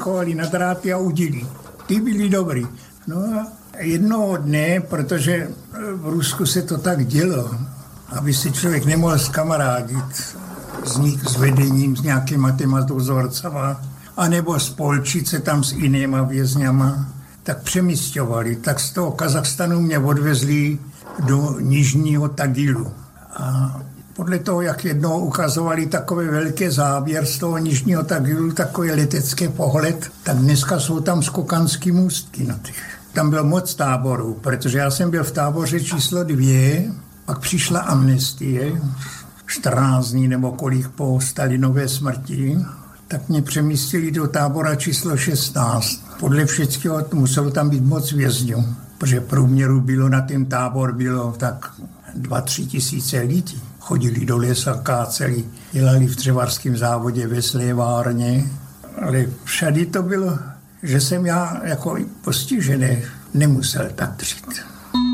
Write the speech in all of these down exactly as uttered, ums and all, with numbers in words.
chovali na dráty a udili. Ty byli dobrý. No a jednoho dne, protože v Rusku se to tak dělo, aby si člověk nemohl zkamarádit s, ní, s vedením, s nějakýma těma dozorcama, anebo spolčit se tam s jinýma vězňama, tak přemísťovali. Tak z toho Kazachstanu mě odvezli do Nižního Tagilu. A podle toho, jak jednou ukazovali takový velký záběr z toho Nižního Tagilu, takový letecký pohled, tak dneska jsou tam skokanský můstky na těch. Tam bylo moc táborů, protože já jsem byl v táboře číslo dvě, pak přišla amnestie, čtrnáct dní nebo kolik po Stalinové smrti, tak mě přemístili do tábora číslo šestnáct. Podle všeckého muselo tam být moc vězňů, protože průměru bylo na ten tábor bylo tak dva, tři tisíce lidí. Chodili do lesa, káceli, dělali v dřevařském závodě ve slévárně, ale všady to bylo, že jsem já jako postižený nemusel tak dřít.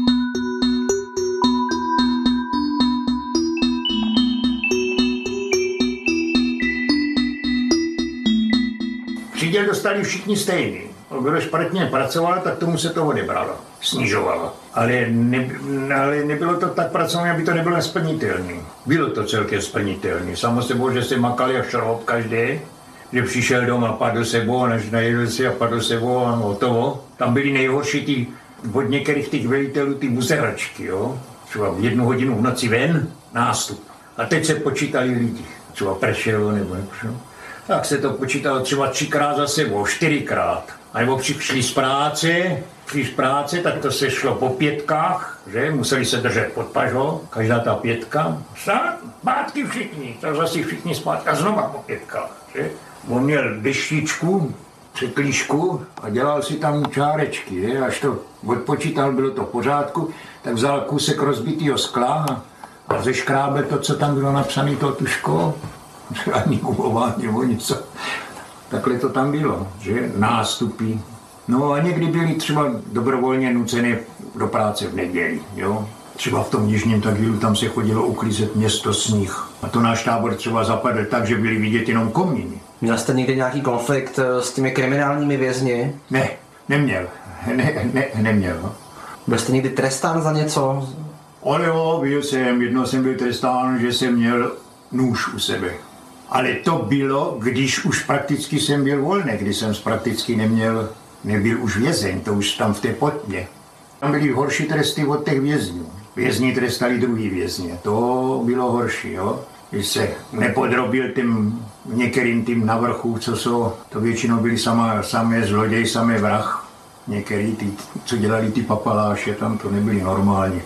Příděl dostali všichni stejný. Kdo špatně pracoval, tak tomu se to odebralo, snižovalo. Ale, ne, ale nebylo to tak pracovné, aby to nebylo nesplnitelné. Bylo to celkem splnitelné. Samo sebou, že se makali a šroub každý, že přišel doma, padl sebou, než najedl si a padl sebou a hotovo. Tam byly nejhorší ty, od některých těch velitelů ty buzeračky, jo. Třeba v jednu hodinu v noci ven, nástup. A teď se počítali lidi. Třeba pršelo nebo nepřelo. Tak se to počítalo třeba třikrát za sebou, čtyřikrát. A nebo přišli z práce, přišli z práce, tak to se šlo po pětkách, že? Museli se držet pod pažou, každá ta pětka. Zpátky všichni, tak zase všichni zpátky a znova po pětkách, že? On měl deštičku, překlíšku a dělal si tam čárečky, že? Až to odpočítal, bylo to v pořádku, tak vzal kousek rozbitýho skla a zeškrábel to, co tam bylo napsané, to tuškou. Ani gumování nebo něco. Takhle to tam bylo, že? Nástupy. No a někdy byli třeba dobrovolně nucené do práce v neděli, jo? Třeba v tom Nižním Tagilu tam se chodilo uklízet město sníh. A to náš tábor třeba zapadl tak, že byli vidět jenom komíny. Měl jste někdy nějaký konflikt s těmi kriminálními vězni? Ne, neměl. Ne, ne, neměl. Byl jste někdy trestán za něco? Ale jo, byl jsem. Jednou jsem byl trestán, že jsem měl nůž u sebe. Ale to bylo, když už prakticky jsem byl volný, když jsem prakticky neměl, nebyl už vězeň, to už tam v té potmě. Tam byly horší tresty od těch vězňů. Vězni trestali druhý vězně, to bylo horší, jo. Když se nepodrobil tím některým tím navrchu, co jsou, to většinou byli samé, samé zloděj, samé vrah. Některý, ty, co dělali ty papaláše, tam to nebyli normální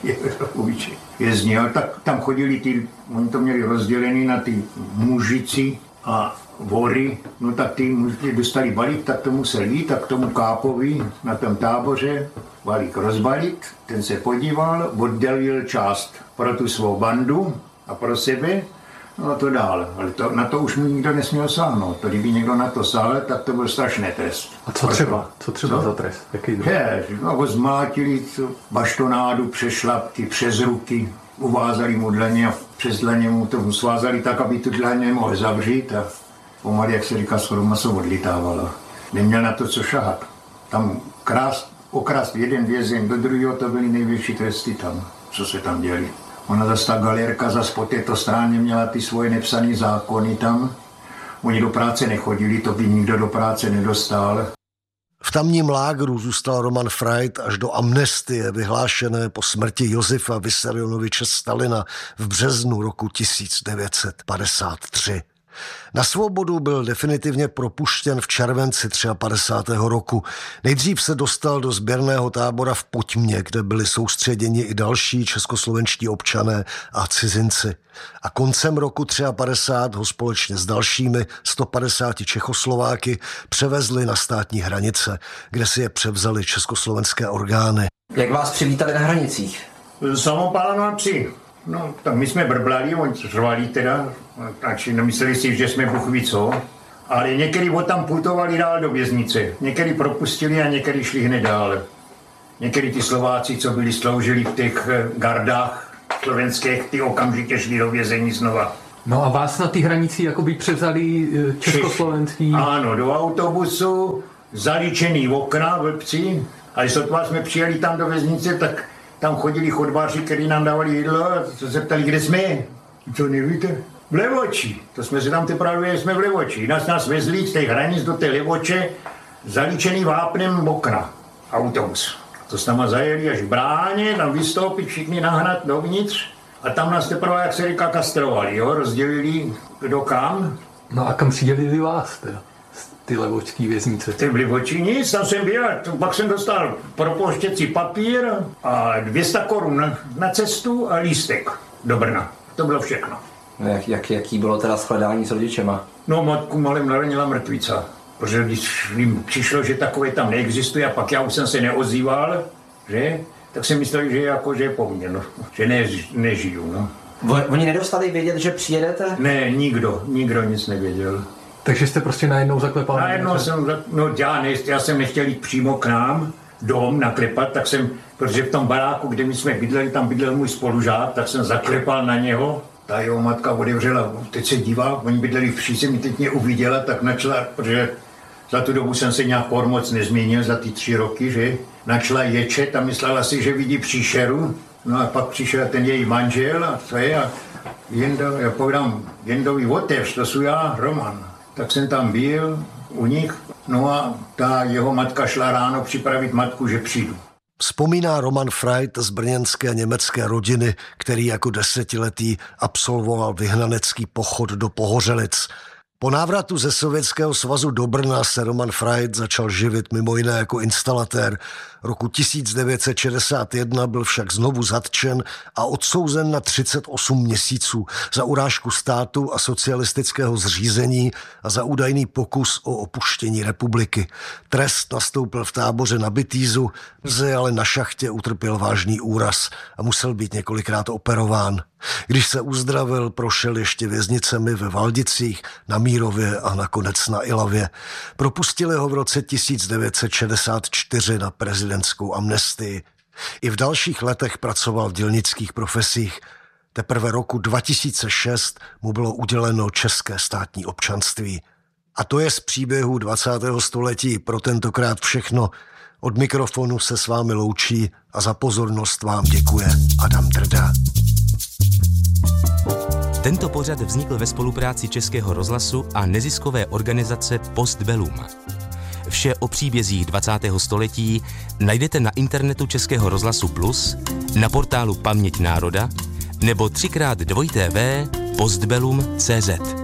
vězni, ale tak tam chodili ty, oni to měli rozdělený na ty mužici a vory, no tak ty mužici dostali balík, tak to musel jít, tak tomu kápovi na tom táboře balík rozbalit, ten se podíval, oddělil část pro tu svou bandu a pro sebe, no a to dál, ale to, na to už mi nikdo nesměl sáhnout, to kdyby někdo na to sáhl, tak to byl strašný trest. A co třeba? Co třeba co? Za trest? Jaký druh? Je, no, ho zmátili baštonádu, přešlapky, přes ruky, uvázali mu dlaně a přes dlaně mu to svázali tak, aby tu dlaně nemohl zavřít a pomalu, jak se říká, skoro maso odlitávalo. Neměl na to co šahat. Tam krást, okrást jeden vězeň do druhého, to byly největší tresty tam, co se tam děli. Ona zase ta galerka zase po této straně měla ty svoje nepsané zákony tam. Oni do práce nechodili, to by nikdo do práce nedostal. V tamním lágru zůstal Roman Freit až do amnestie vyhlášené po smrti Josefa Vissarionoviče Stalina v březnu roku tisíc devět set padesát tři. Na svobodu byl definitivně propuštěn v červenci padesátého třetího roku. Nejdřív se dostal do sběrného tábora v Potmě, kde byli soustředěni i další českoslovenští občané a cizinci. A koncem roku padesátého třetího ho společně s dalšími sto padesáti Čechoslováky převezli na státní hranice, kde si je převzali československé orgány. Jak vás přivítali na hranicích? Samopálená psi. No, tak my jsme brblali, oni řvali teda, takže nemysleli si, že jsme Bůh ví co, ale některý od tam putovali dál do věznice, některý propustili a některý šli hned dál. Některý ty Slováci, co byli sloužili v těch gardách slovenských, ty okamžitě šli do vězení znova. No a vás na ty hranici jakoby převzali československý... Ano, do autobusu, zaličený okna v Lipci. A když sotva jsme přijeli tam do věznice, tak tam chodili chodbáři, kteří nám dávali jídlo a se ptali, kde jsme. Co nevíte? V Levoči. To jsme se tam teprve, jsme v Levoči. Nás nás vezli z těch hranic do té Levoče, zaličený vápnem okna. Autobus. To s náma zajeli až v bráně, tam vystoupit, všichni nahnat dovnitř. A tam nás teprve, jak se říká, kastrovali, jo? Rozdělili kdo kam. No a kam přidělili vás teda? Ty levočský věznice. Ty v Levoči nic, tam jsem byl, pak jsem dostal propouštěcí papír a dvě stě korun na, na cestu a lístek do Brna. To bylo všechno. Jak, jak, jaký bylo teda shledání s rodičema? No, matku malem naranila mrtvica. Protože když jim přišlo, že takové tam neexistuje a pak já už jsem se neozýval, že? Tak jsem myslel, že, jako, že je po mně, no. Že ne, nežiju. No. Oni nedostali vědět, že přijedete? Ne, nikdo, nikdo nic nevěděl. Takže jste prostě najednou zaklepal? Najednou jsem, no já, ne, já jsem nechtěl jít přímo k nám, dom naklepat, tak jsem, protože v tom baráku, kde my jsme bydleli, tam bydlel můj spolužák, tak jsem zaklepal na něho. Ta jeho matka otevřela, teď se dívá, oni bydleli v přízemí, teď mě uviděla, tak načala, protože za tu dobu jsem se nějak moc nezměnil, za ty tři roky, že? Načala ječet a myslela si, že vidí příšeru. No a pak přišel ten její manžel a co je, a Jendo, já povídám, Jendovi otevř, to jsou já, Roman. Tak jsem tam byl u nich, no a ta jeho matka šla ráno připravit matku, že přijdu. Vzpomíná Roman Freit z brněnské německé rodiny, který jako desetiletý absolvoval vyhnanecký pochod do Pohořelic. Po návratu ze Sovětského svazu do Brna se Roman Freit začal živit mimo jiné jako instalatér. Roku tisíc devět set šedesát jedna byl však znovu zatčen a odsouzen na třicet osm měsíců za urážku státu a socialistického zřízení a za údajný pokus o opuštění republiky. Trest nastoupil v táboře na Bitýzu, brzy ale na šachtě utrpěl vážný úraz a musel být několikrát operován. Když se uzdravil, prošel ještě věznicemi ve Valdicích, na Mírově a nakonec na Ilavě. Propustili ho v roce tisíc devět set šedesát čtyři na prezidentskou amnestii. I v dalších letech pracoval v dělnických profesích. Teprve roku dva tisíce šest mu bylo uděleno české státní občanství. A to je z příběhu dvacátého století pro tentokrát všechno. Od mikrofonu se s vámi loučí a za pozornost vám děkuje Adam Drda. Tento pořad vznikl ve spolupráci Českého rozhlasu a neziskové organizace Postbellum. Vše o příbězích dvacátého století najdete na internetu Českého rozhlasu Plus, na portálu Paměť národa nebo třikrát dvojité v postbellum tečka cé zet.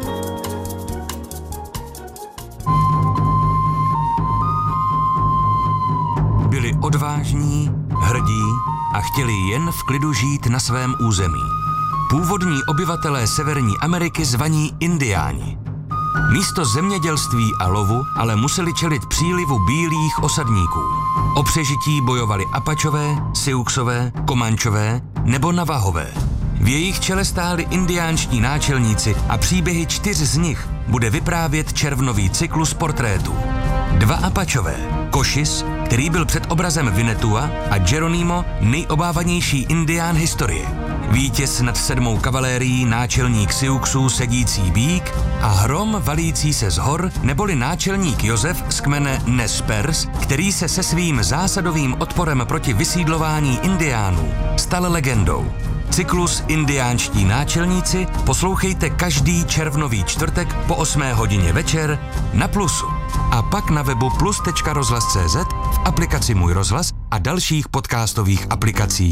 Byli odvážní, hrdí a chtěli jen v klidu žít na svém území. Původní obyvatelé Severní Ameriky zvaní Indiáni. Místo zemědělství a lovu ale museli čelit přílivu bílých osadníků. O přežití bojovali Apačové, Siouxové, Komančové nebo Navahové. V jejich čele stáli indiánští náčelníci a příběhy čtyř z nich bude vyprávět červnový cyklus portrétů. Dva Apačové, Cochise, který byl před obrazem Winnetua, a Geronimo, nejobávanější indián historie. Vítěz nad sedmou kavalérií, náčelník Siouxů sedící bík a hrom valící se z hor, neboli náčelník Josef z kmene Nez Perce, který se se svým zásadovým odporem proti vysídlování indiánů stal legendou. Cyklus Indiánští náčelníci poslouchejte každý červnový čtvrtek po osmé hodině večer na Plusu. A pak na webu plus tečka rozhlas tečka cé zet, v aplikaci Můj rozhlas a dalších podcastových aplikacích.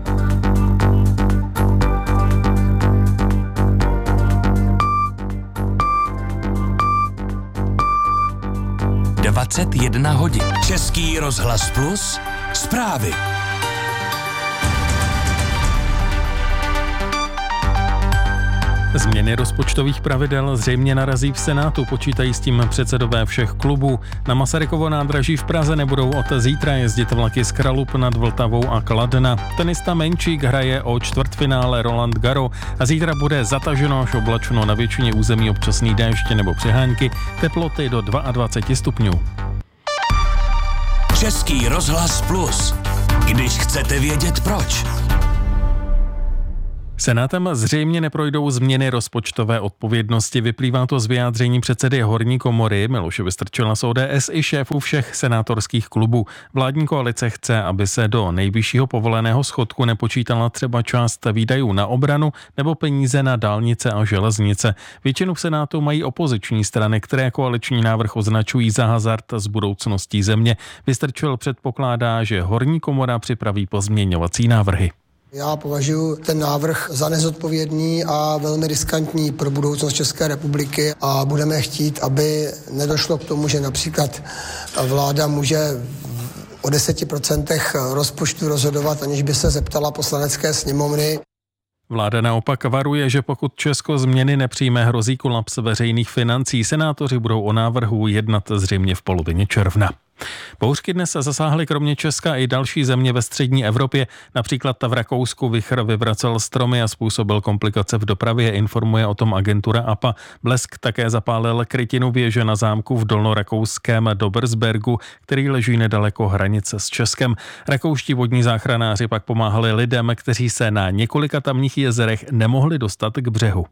dvacet jedna hodin. Český rozhlas Plus. Zprávy. Změny rozpočtových pravidel zřejmě narazí v Senátu, počítají s tím předsedové všech klubů. Na Masarykovo nádraží v Praze nebudou od zítra jezdit vlaky z Kralup nad Vltavou a Kladna. Tenista Menčík hraje o čtvrtfinále Roland Garros a zítra bude zataženo až oblačno, na většině území občasný déšť nebo přiháňky, teploty do dvacet dva stupňů. Český rozhlas Plus. Když chcete vědět proč. Senátem zřejmě neprojdou změny rozpočtové odpovědnosti. Vyplývá to z vyjádření předsedy horní komory Miloše Vystrčila z O D S i šéfů všech senátorských klubů. Vládní koalice chce, aby se do nejvyššího povoleného schodku nepočítala třeba část výdajů na obranu nebo peníze na dálnice a železnice. Většinu v Senátu mají opoziční strany, které koaliční návrh označují za hazard s budoucností země. Vystrčil předpokládá, že horní komora připraví pozměňovací návrhy. Já považuji ten návrh za nezodpovědný a velmi riskantní pro budoucnost České republiky a budeme chtít, aby nedošlo k tomu, že například vláda může o deseti procentech rozpočtu rozhodovat, aniž by se zeptala Poslanecké sněmovny. Vláda naopak varuje, že pokud Česko změny nepřijme, hrozí kolaps veřejných financí. Senátoři budou o návrhu jednat zřejmě v polovině června. Bouřky dnes zasáhly kromě Česka i další země ve střední Evropě. Například v Rakousku vichr vyvracel stromy a způsobil komplikace v dopravě, informuje o tom agentura A P A. Blesk také zapálil krytinu věže na zámku v dolnorakouském Dobersbergu, který leží nedaleko hranice s Českem. Rakouští vodní záchranáři pak pomáhali lidem, kteří se na několika tamních jezerech nemohli dostat k břehu.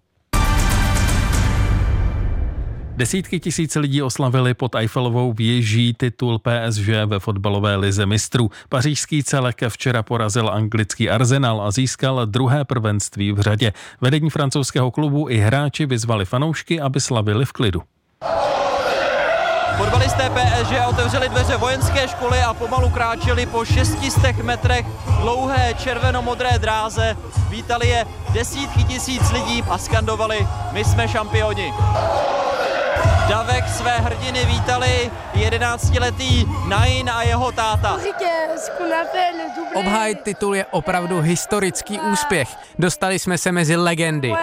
Desítky tisíc lidí oslavili pod Eiffelovou věží titul P S G ve fotbalové lize mistrů. Pařížský celek včera porazil anglický Arsenal a získal druhé prvenství v řadě. Vedení francouzského klubu i hráči vyzvali fanoušky, aby slavili v klidu. Fotbalisté P S G otevřeli dveře vojenské školy a pomalu kráčeli po šestistech metrech dlouhé červenomodré dráze. Vítali je desítky tisíc lidí a skandovali: my jsme šampioni. Davek své hrdiny vítali jedenáctiletý Nain a jeho táta. Obhájit titul je opravdu historický úspěch. Dostali jsme se mezi legendy.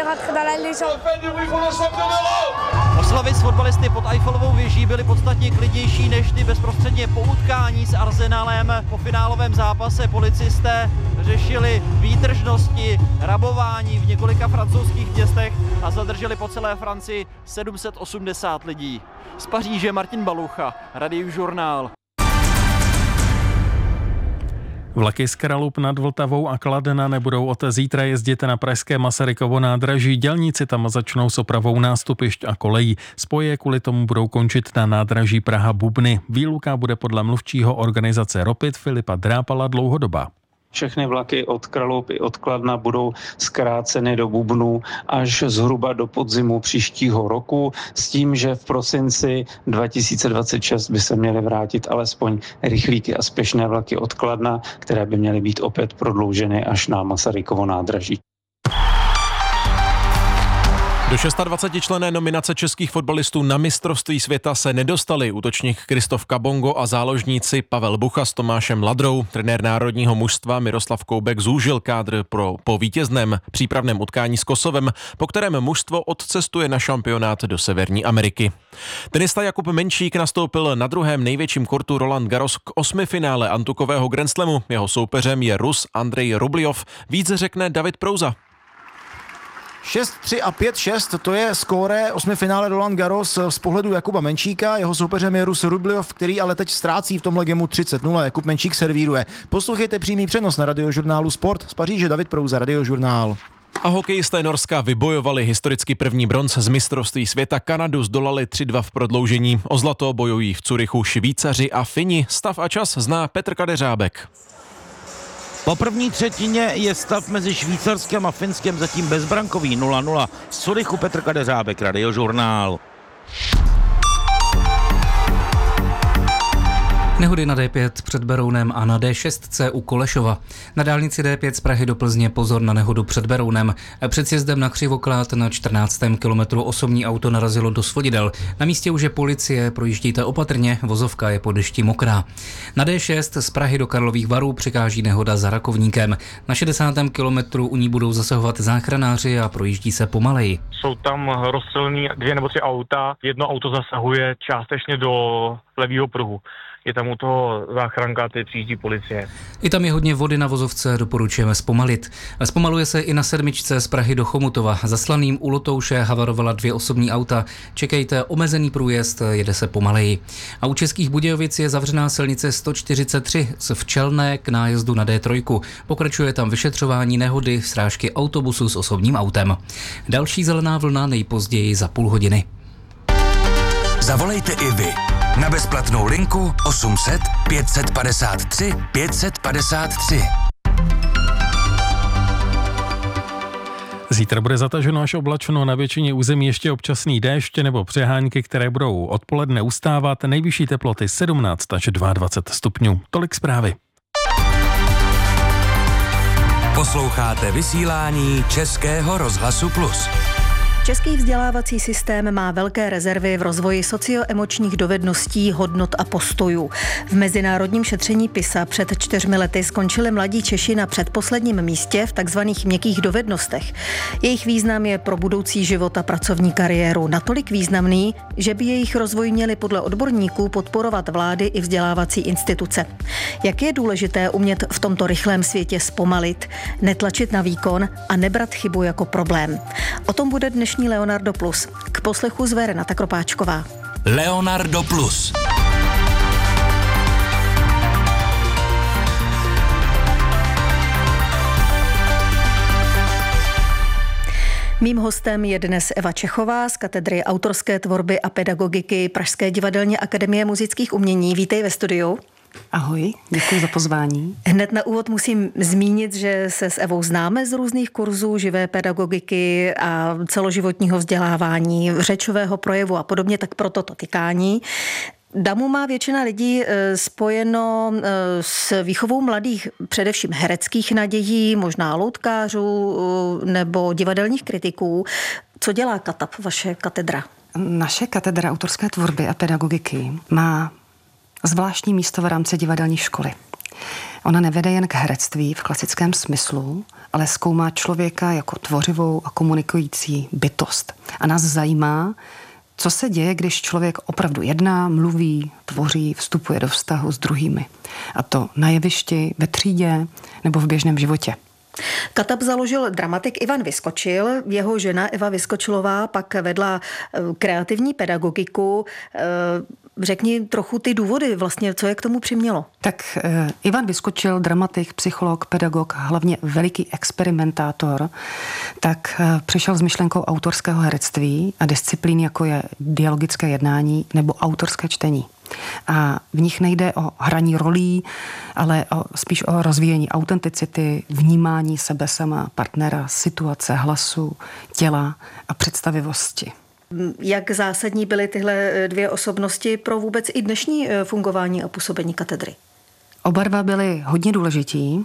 Oslavy s fotbalisty pod Eiffelovou věží byly podstatně klidnější než ty bezprostředně po utkání s Arsenalem. Po finálovém zápase policisté řešili výtržnosti, rabování v několika francouzských městech a zadrželi po celé Francii sedm set osmdesát lidí. Z Paříže Martin Balucha, Radiožurnál. Vlaky z Kralup nad Vltavou a Kladna nebudou od zítra jezdit na pražské Masarykovo nádraží. Dělníci tam začnou s opravou nástupišť a kolejí. Spoje kvůli tomu budou končit na nádraží Praha-Bubny. Výluka bude podle mluvčího organizace Ropit Filipa Drápala dlouhodobá. Všechny vlaky od Kralup i od Kladna budou zkráceny do Bubnů až zhruba do podzimu příštího roku, s tím, že v prosinci dva tisíce dvacet šest by se měly vrátit alespoň rychlíky a spěšné vlaky od Kladna, které by měly být opět prodlouženy až na Masarykovo nádraží. Do dvacetišestičlenné nominace českých fotbalistů na mistrovství světa se nedostali útočník Kristof Kabongo a záložníci Pavel Bucha s Tomášem Ladrou. Trenér národního mužstva Miroslav Koubek zúžil kádr pro, po vítězném přípravném utkání s Kosovem, po kterém mužstvo odcestuje na šampionát do Severní Ameriky. Tenista Jakub Menšík nastoupil na druhém největším kortu Roland Garros k osmifinále antukového Grand Slamu. Jeho soupeřem je Rus Andrej Rubljov. Víc řekne David Prouza. šest tři a pět šest, to je skóre osmifinále Roland Garros z pohledu Jakuba Menšíka. Jeho soupeřem je Rus Rubljov, který ale teď ztrácí v tomhle gemu třicet nula. Jakub Menšík servíruje. Poslouchejte přímý přenos na Radiožurnálu Sport. Z Paříže David Prouza, Radiožurnál. A hokejisté Norska vybojovali historicky první bronz z mistrovství světa. Kanadu zdolali tři dva v prodloužení. O zlato bojují v Curychu Švýcaři a Fini. Stav a čas zná Petr Kadeřábek. Po první třetině je stav mezi Švýcarskem a Finskem zatím bezbrankový nula nula. Z Curychu Petr Kadeřábek, Radiožurnál. Nehody na D pět před Berounem a na D šest u Kolešova. Na dálnici D pět z Prahy do Plzně pozor na nehodu před Berounem. Před sjezdem na Křivoklát na čtrnáctém kilometru osobní auto narazilo do svodidel. Na místě už je policie, projíždíte opatrně, vozovka je po dešti mokrá. Na D šest z Prahy do Karlových Varů přikáží nehoda za Rakovníkem. Na šedesátém kilometru u ní budou zasahovat záchranáři a projíždí se pomaleji. Jsou tam rozstřelený dvě nebo tři auta, jedno auto zasahuje částečně do levého pruhu. je tam u toho záchranka, teď přijíždí policie. I tam je hodně vody na vozovce, doporučujeme zpomalit. Zpomaluje se i na sedmičce z Prahy do Chomutova. Za Slaným u Lotouše havarovala dvě osobní auta. Čekejte, omezený průjezd, jede se pomaleji. A u Českých Budějovic je zavřená silnice sto čtyřicet tři z Včelné k nájezdu na D tři. Pokračuje tam vyšetřování nehody srážky autobusu s osobním autem. Další zelená vlna nejpozději za půl hodiny. Zavolejte i vy na bezplatnou linku osm set pět padesát tři pět padesát tři. Zítra bude zataženo až oblačno, na většině území ještě občasný déšť nebo přehánky, které budou odpoledne ustávat, nejvyšší teploty sedmnáct až dvacet dva stupňů. Tolik zprávy. Posloucháte vysílání Českého rozhlasu Plus. Český vzdělávací systém má velké rezervy v rozvoji socioemočních dovedností, hodnot a postojů. V mezinárodním šetření PISA před čtyřmi lety skončili mladí Češi na předposledním místě v takzvaných měkkých dovednostech. Jejich význam je pro budoucí život a pracovní kariéru natolik významný, že by jejich rozvoj měly podle odborníků podporovat vlády i vzdělávací instituce. Jak je důležité umět v tomto rychlém světě zpomalit, netlačit na výkon a nebrat chybu jako problém. O tom bude dnešní Leonardo Plus. K poslechu zve Renata Kropáčková. Leonardo Plus. Mým hostem je dnes Eva Čechová z katedry autorské tvorby a pedagogiky Pražské divadelní akademie muzických umění. Vítej ve studiu. Ahoj, děkuji za pozvání. Hned na úvod musím zmínit, že se s Evou známe z různých kurzů živé pedagogiky a celoživotního vzdělávání, řečového projevu a podobně, tak proto to tykání. Damu má většina lidí spojeno s výchovou mladých, především hereckých nadějí, možná loutkářů nebo divadelních kritiků. Co dělá KATAP, vaše katedra? Naše katedra autorské tvorby a pedagogiky má zvláštní místo v rámci divadelní školy. Ona nevede jen k herectví v klasickém smyslu, ale zkoumá člověka jako tvořivou a komunikující bytost. A nás zajímá, co se děje, když člověk opravdu jedná, mluví, tvoří, vstupuje do vztahu s druhými. A to na jevišti, ve třídě nebo v běžném životě. KATAP založil dramatik Ivan Vyskočil, jeho žena Eva Vyskočilová pak vedla kreativní pedagogiku. Řekni trochu ty důvody vlastně, co je k tomu přimělo. Tak eh, Ivan Vyskočil, dramatik, psycholog, pedagog, hlavně veliký experimentátor, tak eh, přišel s myšlenkou autorského herectví a disciplín, jako je dialogické jednání nebo autorské čtení. A v nich nejde o hraní rolí, ale o, spíš o rozvíjení autenticity, vnímání sebe sama, partnera, situace, hlasu, těla a představivosti. Jak zásadní byly tyhle dvě osobnosti pro vůbec i dnešní fungování a působení katedry? Oba dva byli hodně důležití.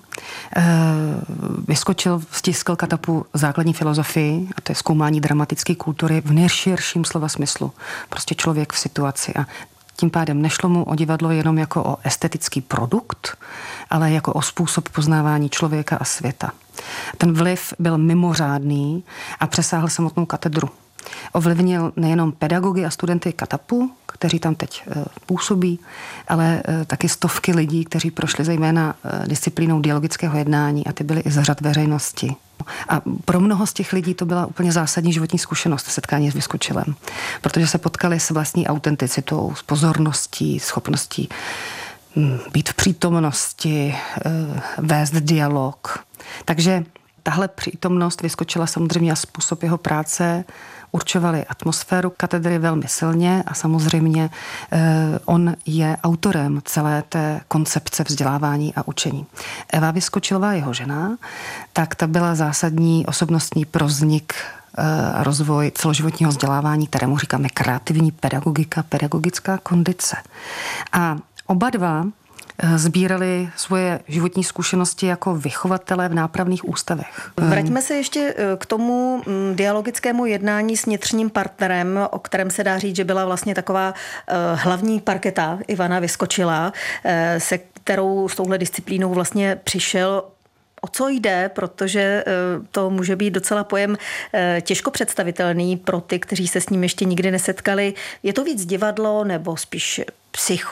Vyskočil, stiskl KATAPu základní filozofii, a to je zkoumání dramatické kultury v nejširším slova smyslu. Prostě člověk v situaci a tím pádem nešlo mu o divadlo jenom jako o estetický produkt, ale jako o způsob poznávání člověka a světa. Ten vliv byl mimořádný a přesáhl samotnou katedru. Ovlivnil nejenom pedagogy a studenty KATAPu, kteří tam teď působí, ale taky stovky lidí, kteří prošli zejména disciplínou dialogického jednání a ty byly i z řad veřejnosti. A pro mnoho z těch lidí to byla úplně zásadní životní zkušenost setkání s Vyskočilem, protože se potkali s vlastní autenticitou, s pozorností, schopností být v přítomnosti, vést dialog. Takže tahle přítomnost Vyskočila samozřejmě a způsob jeho práce určovali atmosféru katedry velmi silně a samozřejmě eh, on je autorem celé té koncepce vzdělávání a učení. Eva Vyskočilová, jeho žena, tak ta byla zásadní osobnostní pro vznik a rozvoj celoživotního vzdělávání, kterému říkáme kreativní pedagogika, pedagogická kondice. A oba dva sbírali svoje životní zkušenosti jako vychovatelé v nápravných ústavech. Vraťme se ještě k tomu dialogickému jednání s vnitřním partnerem, o kterém se dá říct, že byla vlastně taková hlavní parketa Ivana Vyskočila, se kterou s touhle disciplínou vlastně přišel. O co jde, protože to může být docela pojem těžko představitelný pro ty, kteří se s ním ještě nikdy nesetkali. Je to víc divadlo nebo spíš psycho?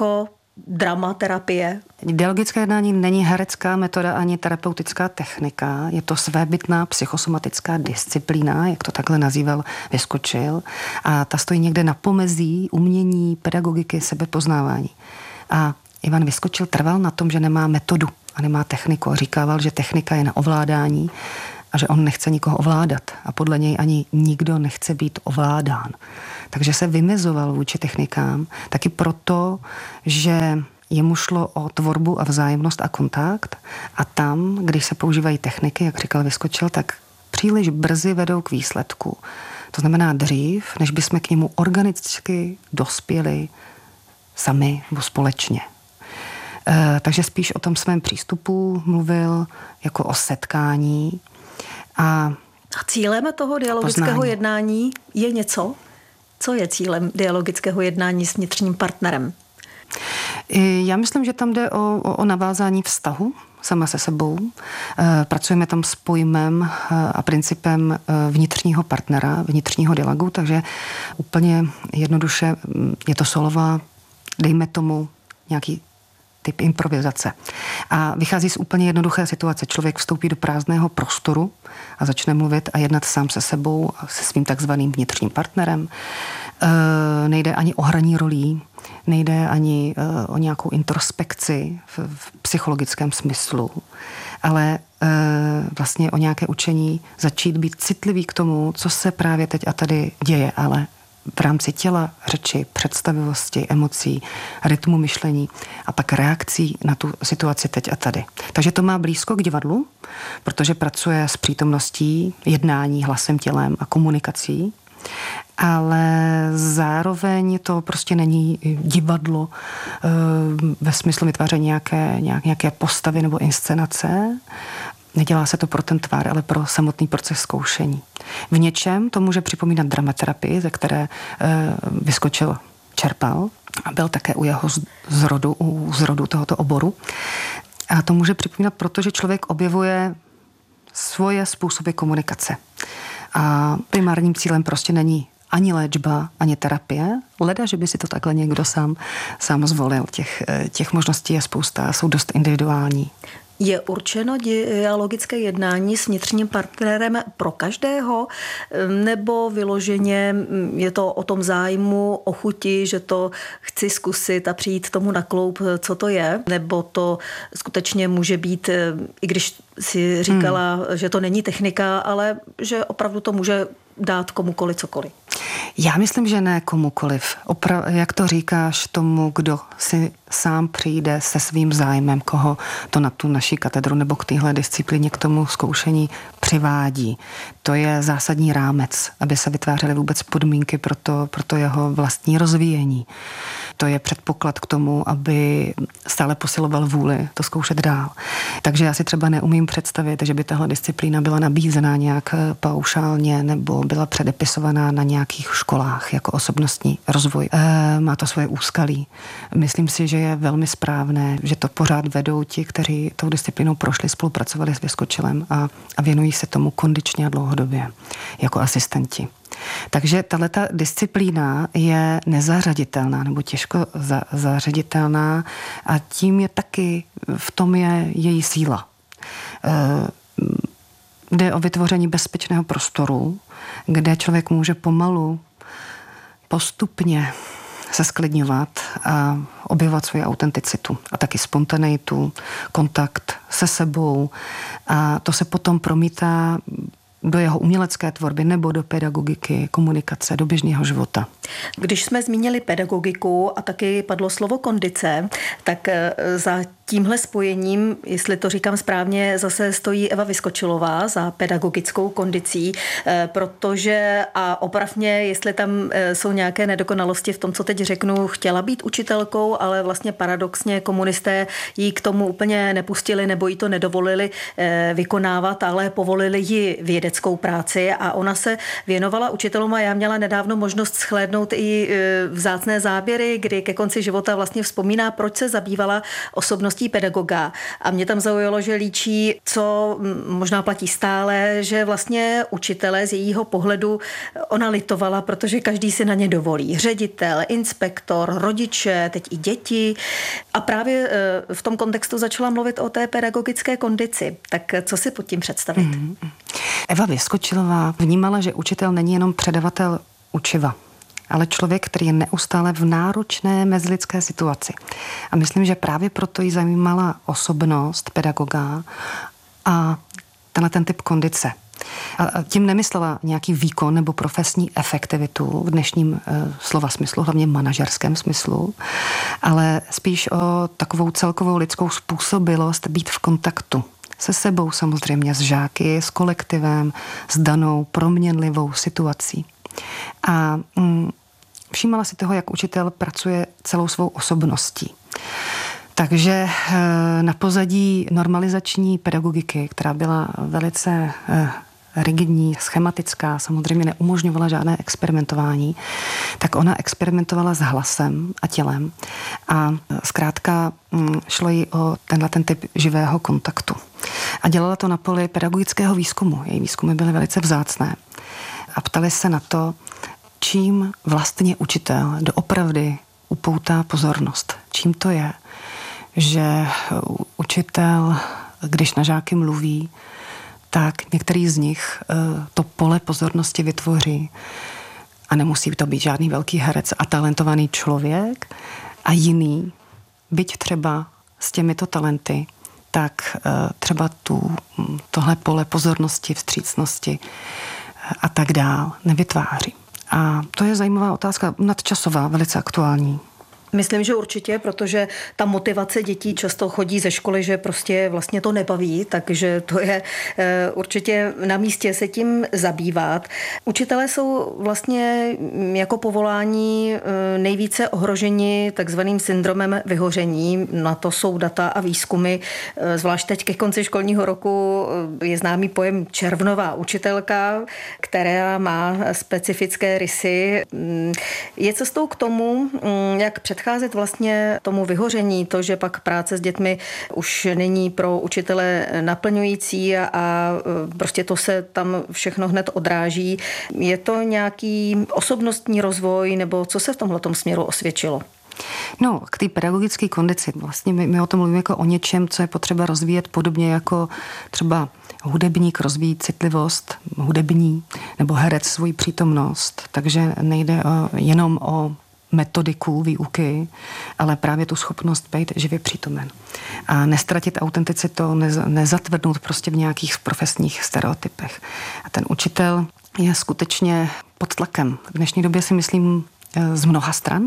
dramaterapie? Dialogické jednání není herecká metoda ani terapeutická technika, je to svébytná psychosomatická disciplína, jak to takhle nazýval Vyskočil, a ta stojí někde na pomezí umění, pedagogiky, sebepoznávání. A Ivan Vyskočil trval na tom, že nemá metodu a nemá techniku a říkával, že technika je na ovládání a že on nechce nikoho ovládat a podle něj ani nikdo nechce být ovládán. Takže se vymezoval vůči technikám taky proto, že jemu šlo o tvorbu a vzájemnost a kontakt a tam, když se používají techniky, jak říkal Vyskočil, tak příliš brzy vedou k výsledku. To znamená dřív, než bychom k němu organicky dospěli sami nebo společně. E, takže spíš o tom svém přístupu mluvil jako o setkání. A, a cílem toho dialogického poznání. jednání je něco? Co je cílem dialogického jednání s vnitřním partnerem? Já myslím, že tam jde o, o, o navázání vztahu sama se sebou. E, pracujeme tam s pojmem a principem vnitřního partnera, vnitřního dialogu, takže úplně jednoduše je to solová, dejme tomu nějaký typ improvizace. A vychází z úplně jednoduché situace. Člověk vstoupí do prázdného prostoru a začne mluvit a jednat sám se sebou, se svým takzvaným vnitřním partnerem. E, nejde ani o hraní rolí, nejde ani e, o nějakou introspekci v, v psychologickém smyslu, ale e, vlastně o nějaké učení začít být citlivý k tomu, co se právě teď a tady děje, ale v rámci těla, řeči, představivosti, emocí, rytmu myšlení a pak reakcí na tu situaci teď a tady. Takže to má blízko k divadlu, protože pracuje s přítomností, jednání, hlasem, tělem a komunikací, ale zároveň to prostě není divadlo e, ve smyslu vytváření nějaké, nějaké postavy nebo inscenace. Nedělá se to pro ten tvar, ale pro samotný proces zkoušení. V něčem to může připomínat dramaterapii, ze které e, Vyskočil čerpal a byl také u jeho zrodu, u zrodu tohoto oboru. A to může připomínat, protože člověk objevuje svoje způsoby komunikace. A primárním cílem prostě není ani léčba, ani terapie. Leda, že by si to takhle někdo sám, sám zvolil. Těch, těch možností je spousta, jsou dost individuální. Je určeno dialogické jednání s vnitřním partnerem pro každého, nebo vyloženě je to o tom zájmu, o chuti, že to chci zkusit a přijít tomu na kloub, co to je, nebo to skutečně může být, i když si říkala, hmm. že to není technika, ale že opravdu to může dát komukoli cokoliv. Já myslím, že ne komukoliv. Opra- jak to říkáš tomu, kdo si sám přijde se svým zájmem, koho to na tu naší katedru nebo k téhle disciplíně, k tomu zkoušení přivádí. To je zásadní rámec, aby se vytvářely vůbec podmínky pro to, pro to jeho vlastní rozvíjení. To je předpoklad k tomu, aby stále posiloval vůli to zkoušet dál. Takže já si třeba neumím představit, že by tahle disciplína byla nabízená nějak paušálně nebo byla předepisovaná na nějakých školách jako osobnostní rozvoj. E, má to svoje úskalí. Myslím si, že je velmi správné, že to pořád vedou ti, kteří tou disciplínou prošli, spolupracovali s Vyskočilem a, a věnují se tomu kondičně a dlouhodobě jako asistenti. Takže tahleta disciplína je nezařaditelná nebo těžko za, zařaditelná a tím je taky, v tom je její síla. E, jde o vytvoření bezpečného prostoru, kde člověk může pomalu, postupně se sklidňovat a objevovat svoji autenticitu a taky spontaneitu, kontakt se sebou a to se potom promítá do jeho umělecké tvorby nebo do pedagogiky, komunikace, do běžného života. Když jsme zmínili pedagogiku a taky padlo slovo kondice, tak za tímhle spojením, jestli to říkám správně, zase stojí Eva Vyskočilová za pedagogickou kondicí, protože, a opravně, jestli tam jsou nějaké nedokonalosti v tom, co teď řeknu, chtěla být učitelkou, ale vlastně paradoxně komunisté jí k tomu úplně nepustili nebo jí to nedovolili vykonávat, ale povolili ji vědeckou práci a ona se věnovala učitelům a já měla nedávno možnost shlédnout i vzácné záběry, kdy ke konci života vlastně vzpomíná, proč se zabývala osobností dovedností pedagoga a mě tam zaujalo, že líčí, co možná platí stále, že vlastně učitelé z jejího pohledu ona litovala, protože každý si na ně dovolí. Ředitel, inspektor, rodiče, teď i děti. A právě v tom kontextu začala mluvit o té pedagogické kondici. Tak co si pod tím představit? Mm. Eva Vyskočilová vnímala, že učitel není jenom předavatel učiva, ale člověk, který je neustále v náročné mezilidské situaci. A myslím, že právě proto jí zajímala osobnost pedagoga a tenhle ten typ kondice. A tím nemyslela nějaký výkon nebo profesní efektivitu v dnešním e, slova smyslu, hlavně manažerském smyslu, ale spíš o takovou celkovou lidskou způsobilost být v kontaktu se sebou samozřejmě, s žáky, s kolektivem, s danou proměnlivou situací. A mm, všímala si toho, jak učitel pracuje celou svou osobností. Takže e, na pozadí normalizační pedagogiky, která byla velice e, rigidní, schematická, samozřejmě neumožňovala žádné experimentování, tak ona experimentovala s hlasem a tělem a zkrátka šlo jí o tenhle ten typ živého kontaktu. A dělala to na poli pedagogického výzkumu. Její výzkumy byly velice vzácné. A ptali se na to, čím vlastně učitel doopravdy upoutá pozornost. Čím to je, že učitel, když na žáky mluví, tak některý z nich to pole pozornosti vytvoří a nemusí to být žádný velký herec a talentovaný člověk a jiný, byť třeba s těmito talenty, tak třeba tu, tohle pole pozornosti, vstřícnosti a tak dál nevytváří. A to je zajímavá otázka, nadčasová, velice aktuální. Myslím, že určitě, protože ta motivace dětí často chodí ze školy, že prostě vlastně to nebaví, takže to je určitě na místě se tím zabývat. Učitelé jsou vlastně jako povolání nejvíce ohroženi takzvaným syndromem vyhoření. Na to jsou data a výzkumy. Zvlášť teď ke konci školního roku je známý pojem červnová učitelka, která má specifické rysy. Je cestou k tomu, jak před předcházet vlastně tomu vyhoření, to, že pak práce s dětmi už není pro učitele naplňující a, a prostě to se tam všechno hned odráží. Je to nějaký osobnostní rozvoj nebo co se v tomhletom směru osvědčilo? No, k té pedagogické kondici. Vlastně my, my o tom mluvíme jako o něčem, co je potřeba rozvíjet podobně jako třeba hudebník rozvíjí citlivost, hudební, nebo herec svoji přítomnost. Takže nejde o, jenom o metodiku výuky, ale právě tu schopnost být živě přítomen. A nestratit autenticitu, nezatvrdnout prostě v nějakých profesních stereotypech. A ten učitel je skutečně pod tlakem. V dnešní době si myslím z mnoha stran.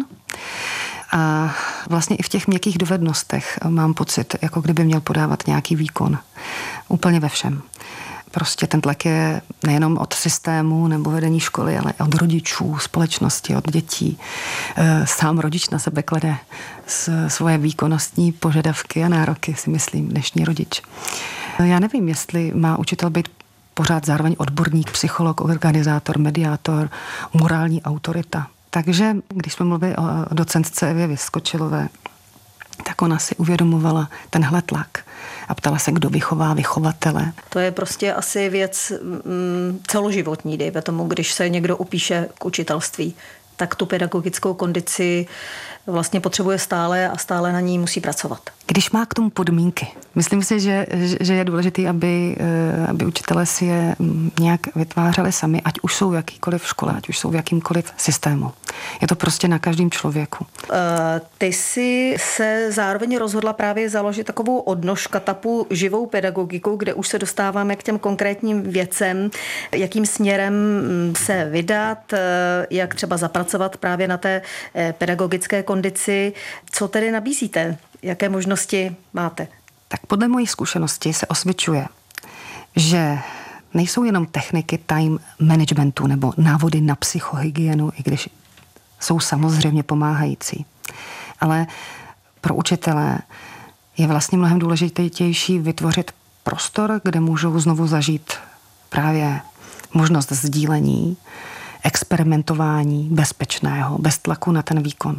A vlastně i v těch měkkých dovednostech mám pocit, jako kdyby měl podávat nějaký výkon. Úplně ve všem. Prostě ten tlak je nejenom od systému nebo vedení školy, ale od rodičů, společnosti, od dětí. Sám rodič na sebe klade svoje výkonnostní požadavky a nároky, si myslím, dnešní rodič. Já nevím, jestli má učitel být pořád zároveň odborník, psycholog, organizátor, mediátor, morální autorita. Takže když jsme mluvili o docentce Evě Vyskočilové, tak ona si uvědomovala tenhle tlak a ptala se, kdo vychová vychovatele. To je prostě asi věc mm, celoživotní, dejme tomu, když se někdo upíše k učitelství, tak tu pedagogickou kondici vlastně potřebuje stále a stále na ní musí pracovat. Když má k tomu podmínky. Myslím si, že, že je důležité, aby, aby učitelé si je nějak vytvářeli sami, ať už jsou v jakýkoliv škole, ať už jsou v jakýmkoliv systému. Je to prostě na každém člověku. Ty jsi se zároveň rozhodla právě založit takovou odnož katapu živou pedagogiku, kde už se dostáváme k těm konkrétním věcem, jakým směrem se vydat, jak třeba zapracovat právě na té pedagogické kondici. Co tedy nabízíte? Jaké možnosti máte? Tak podle mojí zkušenosti se osvědčuje, že nejsou jenom techniky time managementu nebo návody na psychohygienu, i když jsou samozřejmě pomáhající. Ale pro učitele je vlastně mnohem důležitější vytvořit prostor, kde můžou znovu zažít právě možnost sdílení, experimentování bezpečného, bez tlaku na ten výkon.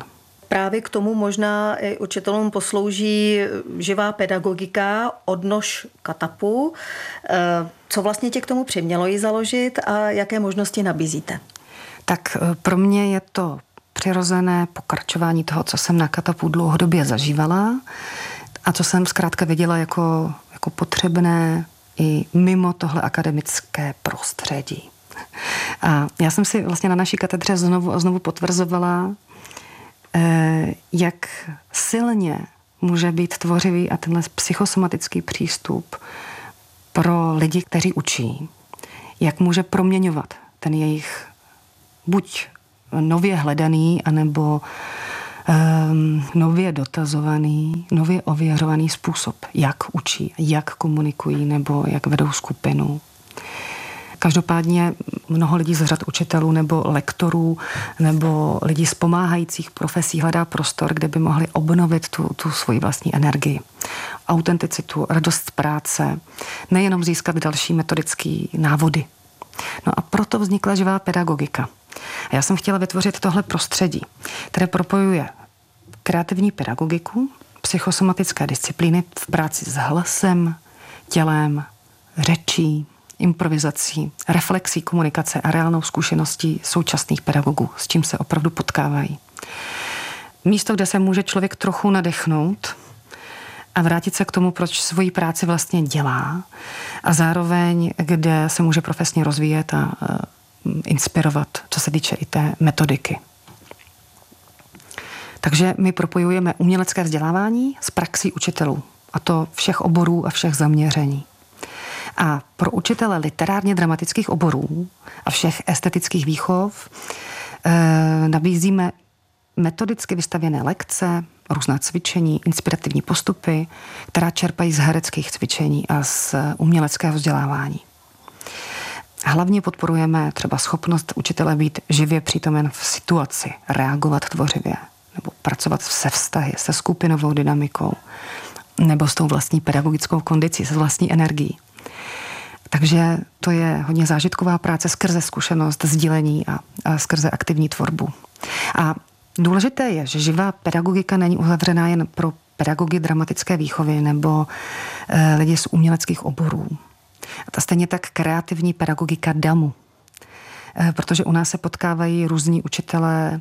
Právě k tomu možná i učitelům poslouží živá pedagogika, odnož Katapu. Co vlastně tě k tomu přimělo ji založit a jaké možnosti nabízíte? Tak pro mě je to přirozené pokračování toho, co jsem na Katapu dlouhodobě zažívala a co jsem zkrátka viděla jako, jako potřebné i mimo tohle akademické prostředí. A já jsem si vlastně na naší katedře znovu a znovu potvrzovala, jak silně může být tvořivý a tenhle psychosomatický přístup pro lidi, kteří učí. Jak může proměňovat ten jejich buď nově hledaný, anebo um, nově dotazovaný, nově ověřovaný způsob, jak učí, jak komunikují, nebo jak vedou skupinu. Každopádně mnoho lidí z řad učitelů nebo lektorů nebo lidí z pomáhajících profesí hledá prostor, kde by mohli obnovit tu, tu svoji vlastní energii, autenticitu, radost z práce, nejenom získat další metodické návody. No a proto vznikla živá pedagogika. A já jsem chtěla vytvořit tohle prostředí, které propojuje kreativní pedagogiku, psychosomatické disciplíny v práci s hlasem, tělem, řečí, improvizací, reflexí, komunikace a reálnou zkušeností současných pedagogů, s čím se opravdu potkávají. Místo, kde se může člověk trochu nadechnout a vrátit se k tomu, proč svoji práci vlastně dělá a zároveň, kde se může profesně rozvíjet a inspirovat, co se týče i té metodiky. Takže my propojujeme umělecké vzdělávání s praxí učitelů, a to všech oborů a všech zaměření. A pro učitele literárně dramatických oborů a všech estetických výchov e, nabízíme metodicky vystavěné lekce, různá cvičení, inspirativní postupy, která čerpají z hereckých cvičení a z uměleckého vzdělávání. Hlavně podporujeme třeba schopnost učitele být živě přítomen v situaci, reagovat tvořivě, nebo pracovat se vztahy, se skupinovou dynamikou, nebo s tou vlastní pedagogickou kondicí, se vlastní energií. Takže to je hodně zážitková práce skrze zkušenost, sdílení a, a skrze aktivní tvorbu. A důležité je, že živá pedagogika není uzavřená jen pro pedagogy dramatické výchovy nebo e, lidi z uměleckých oborů. A ta stejně tak kreativní pedagogika damu. E, protože u nás se potkávají různí učitelé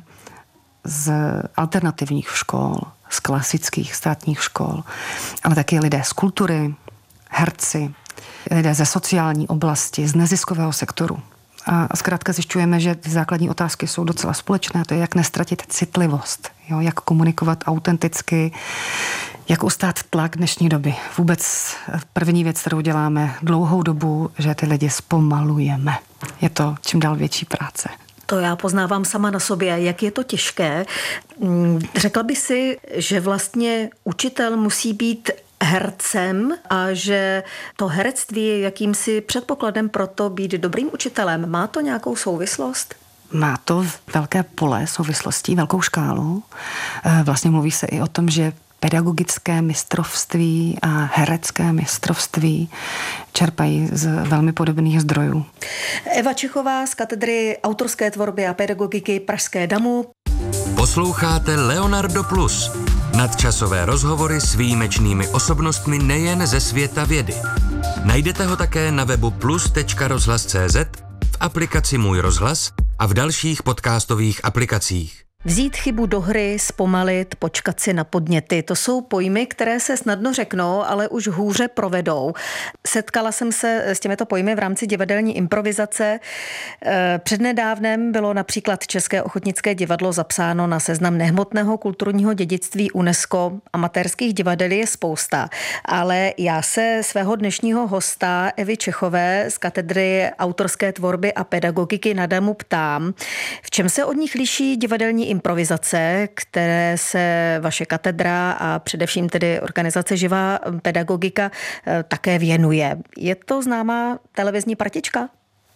z alternativních škol, z klasických státních škol, ale taky lidé z kultury, herci, lidé ze sociální oblasti, z neziskového sektoru. A zkrátka zjišťujeme, že ty základní otázky jsou docela společné. To je, jak nestratit citlivost, jo? Jak komunikovat autenticky, jak ustát tlak dnešní doby. Vůbec první věc, kterou děláme dlouhou dobu, že ty lidi zpomalujeme. Je to čím dál větší práce. To já poznávám sama na sobě, jak je to těžké. Řekla by si, že vlastně učitel musí být hercem a že to herectví je jakýmsi předpokladem pro to být dobrým učitelem. Má to nějakou souvislost? Má to velké pole souvislostí, velkou škálu. Vlastně mluví se i o tom, že pedagogické mistrovství a herecké mistrovství čerpají z velmi podobných zdrojů. Eva Čichová z katedry autorské tvorby a pedagogiky Pražské damu. Posloucháte Leonardo Plus. Nadčasové rozhovory s výjimečnými osobnostmi nejen ze světa vědy. Najdete ho také na webu plus tečka rozhlas tečka cé zet, v aplikaci Můj rozhlas a v dalších podcastových aplikacích. Vzít chybu do hry, zpomalit, počkat si na podněty. To jsou pojmy, které se snadno řeknou, ale už hůře provedou. Setkala jsem se s těmito pojmy v rámci divadelní improvizace. Přednedávnem bylo například České ochotnické divadlo zapsáno na seznam nehmotného kulturního dědictví UNESCO. Amatérských divadel je spousta, ale já se svého dnešního hosta Evy Čechové z katedry autorské tvorby a pedagogiky na damu ptám, v čem se od nich liší divadelní improvizace, které se vaše katedra a především tedy organizace Živá pedagogika také věnuje. Je to známá televizní partička?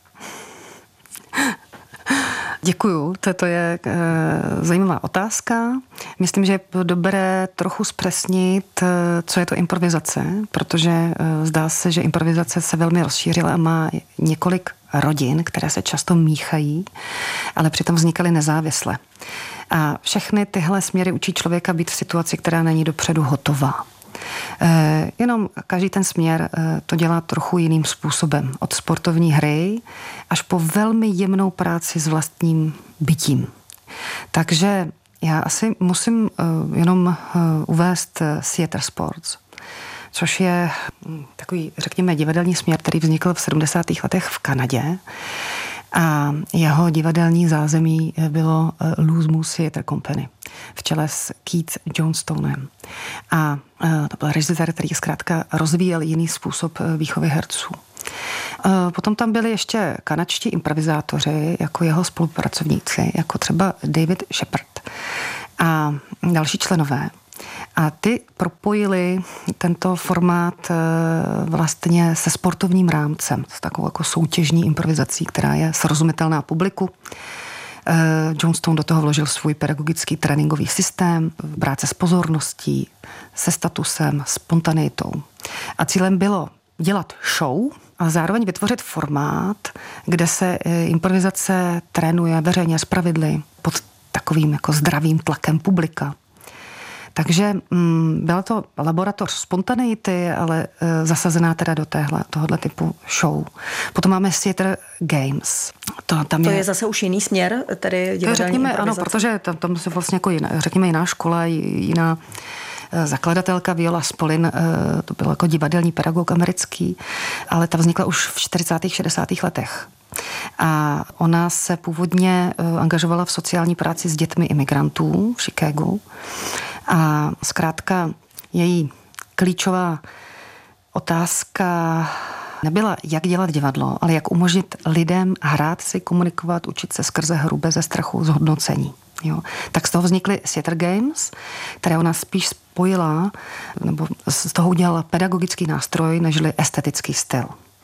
Děkuju, to je e, zajímavá otázka. Myslím, že je dobré trochu zpřesnit, co je to improvizace, protože e, zdá se, že improvizace se velmi rozšířila a má několik rodin, které se často míchají, ale přitom vznikaly nezávisle. A všechny tyhle směry učí člověka být v situaci, která není dopředu hotová. E, jenom každý ten směr e, to dělá trochu jiným způsobem. Od sportovní hry až po velmi jemnou práci s vlastním bytím. Takže já asi musím uh, jenom uh, uvést uh, Theater Sports, což je um, takový, řekněme, divadelní směr, který vznikl v sedmdesátých letech v Kanadě. A jeho divadelní zázemí bylo uh, Loose Moose Theatre Company v čele s Keith Johnstonem. A uh, to byl režisér, který zkrátka rozvíjel jiný způsob uh, výchovy herců. Potom tam byli ještě kanadští improvizátoři, jako jeho spolupracovníci, jako třeba David Shepard a další členové. A ty propojili tento formát vlastně se sportovním rámcem, s takovou jako soutěžní improvizací, která je srozumitelná publiku. Johnstone do toho vložil svůj pedagogický tréninkový systém, práce s pozorností, se statusem, spontanitou. A cílem bylo dělat show a zároveň vytvořit formát, kde se improvizace trénuje veřejně s pravidly pod takovým jako zdravým tlakem publika. Takže mm, byla to laboratoř spontaneity, ale e, zasazená teda do téhle, tohohle typu show. Potom máme Theater Games. To, tam to je, je zase už jiný směr, tedy divadelní řekněme, improvizace. Ano, protože tam, tam se vlastně jako jiná, řekněme jiná škola, jiná zakladatelka Viola Spolin, to byl jako divadelní pedagog americký, ale ta vznikla už v čtyřicátých šedesátých letech. A ona se původně angažovala v sociální práci s dětmi imigrantů v Chicagu. A zkrátka její klíčová otázka nebyla, jak dělat divadlo, ale jak umožnit lidem hrát si, komunikovat, učit se skrze hru beze strachu z hodnocení. Jo. Tak z toho vznikly Theater Games, které ona spíš spojila, nebo z toho udělala pedagogický nástroj, nežli estetický styl.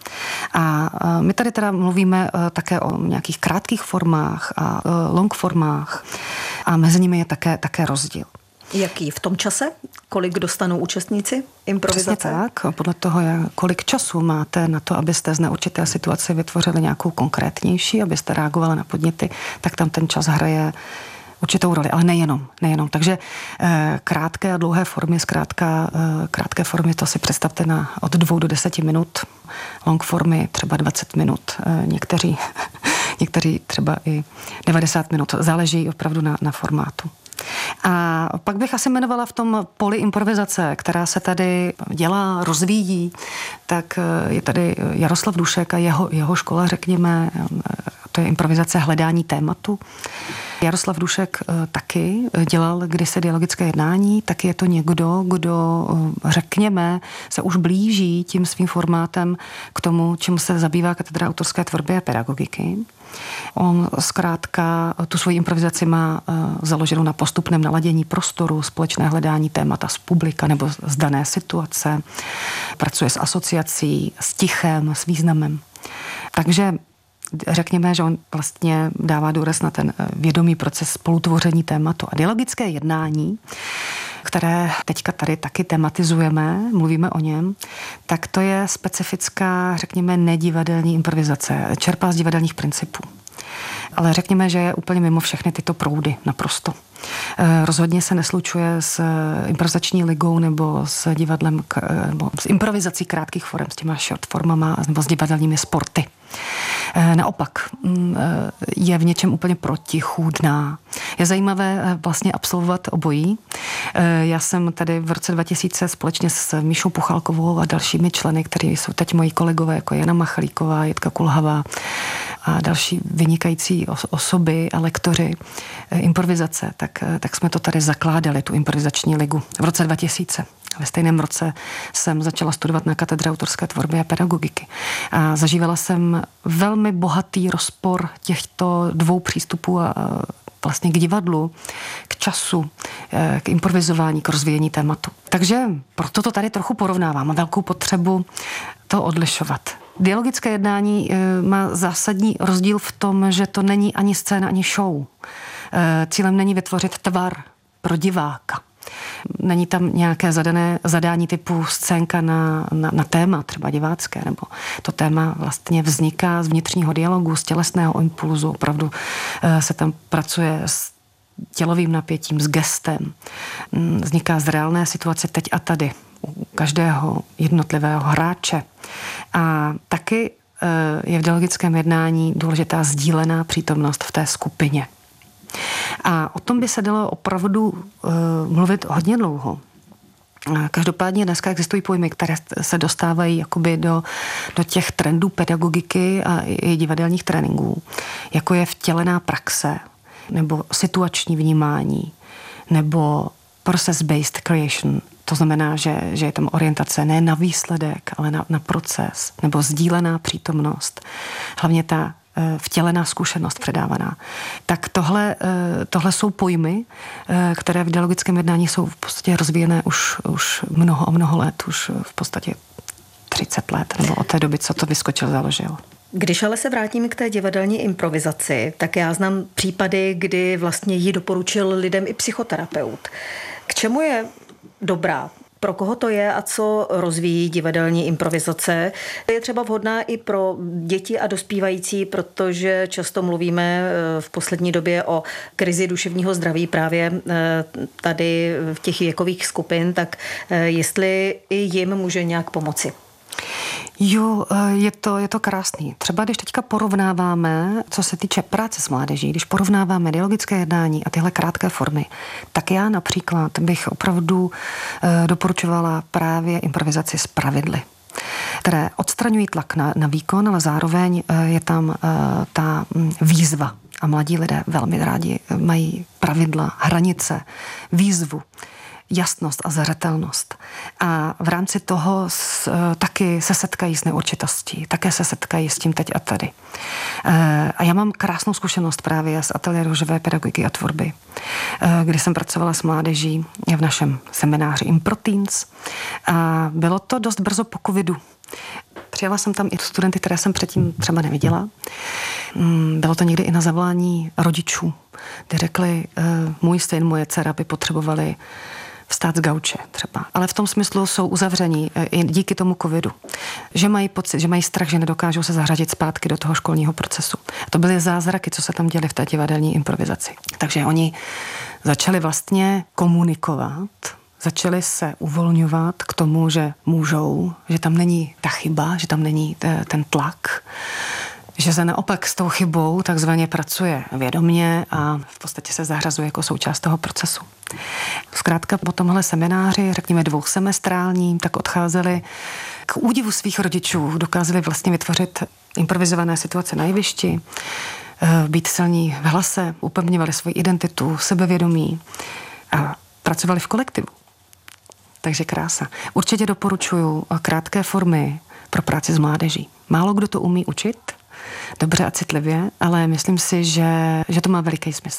A my tady teda mluvíme také o nějakých krátkých formách a long formách a mezi nimi je také, také rozdíl. Jaký v tom čase? Kolik dostanou účastníci improvizace? Přesně tak. Podle toho, kolik času máte na to, abyste z neurčité situace vytvořili nějakou konkrétnější, abyste reagovali na podněty, tak tam ten čas hraje určitou roli, ale nejenom, nejenom. Takže eh, krátké a dlouhé formy, zkrátka eh, krátké formy, to si představte na od dvou do deseti minut, long formy třeba dvacet minut, eh, někteří, někteří třeba i devadesát minut, záleží opravdu na, na formátu. A pak bych asi jmenovala v tom poli improvizace, která se tady dělá, rozvíjí, tak je tady Jaroslav Dušek a jeho, jeho škola, řekněme, to je improvizace hledání tématu. Jaroslav Dušek taky dělal kdysi dialogické jednání, tak je to někdo, kdo, řekněme, se už blíží tím svým formátem k tomu, čemu se zabývá katedra autorské tvorby a pedagogiky. On zkrátka tu svoji improvizaci má založenou na postupném naladění prostoru, společné hledání témata z publika nebo z dané situace. Pracuje s asociací, s tichem, s významem. Takže řekněme, že on vlastně dává důraz na ten vědomý proces spolutvoření tématu a dialogické jednání, které teďka tady taky tematizujeme, mluvíme o něm, tak to je specifická, řekněme, nedivadelní improvizace. Čerpá z divadelních principů. Ale řekněme, že je úplně mimo všechny tyto proudy naprosto. Rozhodně se neslučuje s improvizační ligou nebo s divadlem, nebo s improvizací krátkých forem, s těma short formama nebo s divadelními sporty. Naopak je v něčem úplně protichůdná. Je zajímavé vlastně absolvovat obojí. Já jsem tady v roce dva tisíce společně s Míšou Puchálkovou a dalšími členy, kteří jsou teď moji kolegové, jako Jana Machalíková, Jitka Kulhavá a další vynikající osoby a lektoři improvizace, tak, tak jsme to tady zakládali, tu improvizační ligu v roce dva tisíce. Ve stejném roce jsem začala studovat na katedře autorské tvorby a pedagogiky. A zažívala jsem velmi bohatý rozpor těchto dvou přístupů a vlastně k divadlu, k času, k improvizování, k rozvíjení tématu. Takže proto to tady trochu porovnávám. Mám velkou potřebu to odlišovat. Dialogické jednání má zásadní rozdíl v tom, že to není ani scéna, ani show. Cílem není vytvořit tvar pro diváka. Není tam nějaké zadané zadání typu scénka na, na, na téma, třeba divácké, nebo to téma vlastně vzniká z vnitřního dialogu, z tělesného impulzu, opravdu se tam pracuje s tělovým napětím, s gestem. Vzniká z reálné situace teď a tady u každého jednotlivého hráče. A taky je v dialogickém jednání důležitá sdílená přítomnost v té skupině. A o tom by se dalo opravdu uh, mluvit hodně dlouho. Každopádně dneska existují pojmy, které se dostávají jakoby do, do těch trendů pedagogiky a i divadelních tréninků, jako je vtělená praxe, nebo situační vnímání, nebo process-based creation. To znamená, že, že je tam orientace ne na výsledek, ale na, na proces, nebo sdílená přítomnost. Hlavně ta vtělená zkušenost předávaná. Tak tohle, tohle jsou pojmy, které v dialogickém jednání jsou v podstatě rozvíjené už, už mnoho a mnoho let, už v podstatě třicet let, nebo od té doby, co to Vyskočil založil. Když ale se vrátím k té divadelní improvizaci, tak já znám případy, kdy vlastně ji doporučil lidem i psychoterapeut. K čemu je dobrá? Pro koho to je a co rozvíjí divadelní improvizace? Je třeba vhodná i pro děti a dospívající, protože často mluvíme v poslední době o krizi duševního zdraví právě tady v těch věkových skupin, tak jestli i jim může nějak pomoci. Jo, je to, je to krásný. Třeba když teďka porovnáváme, co se týče práce s mládeží, když porovnáváme dialogické jednání a tyhle krátké formy, tak já například bych opravdu doporučovala právě improvizaci s pravidly, které odstraňují tlak na, na výkon, ale zároveň je tam ta výzva. A mladí lidé velmi rádi mají pravidla, hranice, výzvu, jasnost a zřetelnost. A v rámci toho s, taky se setkají s neurčitostí, také se setkají s tím teď a tady. E, a já mám krásnou zkušenost právě z ateliéru živé pedagogiky a tvorby, e, kdy jsem pracovala s mládeží v našem semináři Improteens. A bylo to dost brzo po covidu. Přijala jsem tam i studenty, které jsem předtím třeba neviděla. Bylo to někdy i na zavolání rodičů, kdy řekli, můj syn, moje dcera by potřebovali vstát z gauče třeba. Ale v tom smyslu jsou uzavření i díky tomu covidu. Že mají pocit, že mají strach, že nedokážou se zařadit zpátky do toho školního procesu. A to byly zázraky, co se tam děly v té divadelní improvizaci. Takže oni začali vlastně komunikovat, začali se uvolňovat k tomu, že můžou, že tam není ta chyba, že tam není ten tlak, že se naopak s tou chybou takzvaně pracuje vědomě a v podstatě se zařazuje jako součást toho procesu. Zkrátka po tomhle semináři, řekněme dvousemestrální, tak odcházeli k údivu svých rodičů, dokázali vlastně vytvořit improvizované situace na jevišti, být silní v hlase, upevňovali svoji identitu, sebevědomí a pracovali v kolektivu. Takže krása. Určitě doporučuju krátké formy pro práci s mládeží. Málo kdo to umí učit, dobře a citlivě, ale myslím si, že, že to má veliký smysl.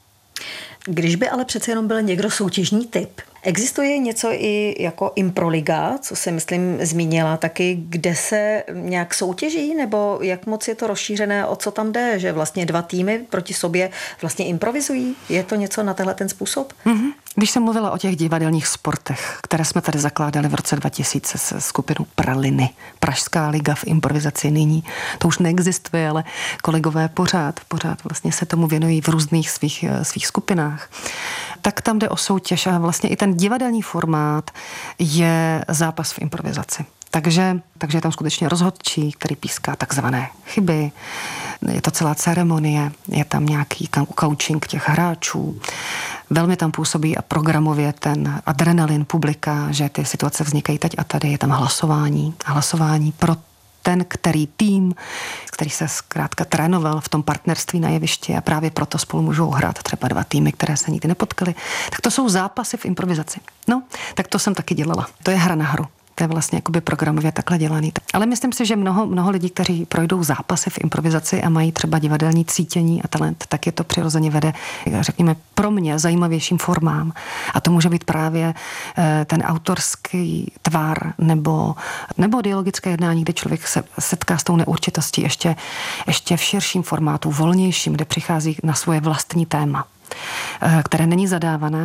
Když by ale přece jenom byl někdo soutěžní typ, existuje něco i jako improliga, co se myslím zmínila taky, kde se nějak soutěží, nebo jak moc je to rozšířené, o co tam jde, že vlastně dva týmy proti sobě vlastně improvizují? Je to něco na tenhle ten způsob? Mm-hmm. Když jsem mluvila o těch divadelních sportech, které jsme tady zakládali v roce dva tisíce se skupinou Praliny, Pražská liga v improvizaci nyní, to už neexistuje, ale kolegové pořád, pořád vlastně se tomu věnují v různých svých, svých skupinách, tak tam jde o soutěž a vlastně i ten divadelní formát je zápas v improvizaci. Takže, takže je tam skutečně rozhodčí, který píská takzvané chyby. Je to celá ceremonie, je tam nějaký coaching těch hráčů. Velmi tam působí a programově ten adrenalin publika, že ty situace vznikají teď a tady. Je tam hlasování. Hlasování pro ten, který tým, který se zkrátka trénoval v tom partnerství na jevišti a právě proto spolu můžou hrát třeba dva týmy, které se nikdy nepotkali. Tak to jsou zápasy v improvizaci. No, tak to jsem taky dělala. To je hra na hru. To je vlastně jakoby programově takhle dělaný. Ale myslím si, že mnoho, mnoho lidí, kteří projdou zápasy v improvizaci a mají třeba divadelní cítění a talent, tak je to přirozeně vede, řekněme, pro mě zajímavějším formám. A to může být právě ten autorský tvar nebo, nebo dialogické jednání, kde člověk se setká s tou neurčitostí ještě, ještě v širším formátu, volnějším, kde přichází na svoje vlastní téma, které není zadávané,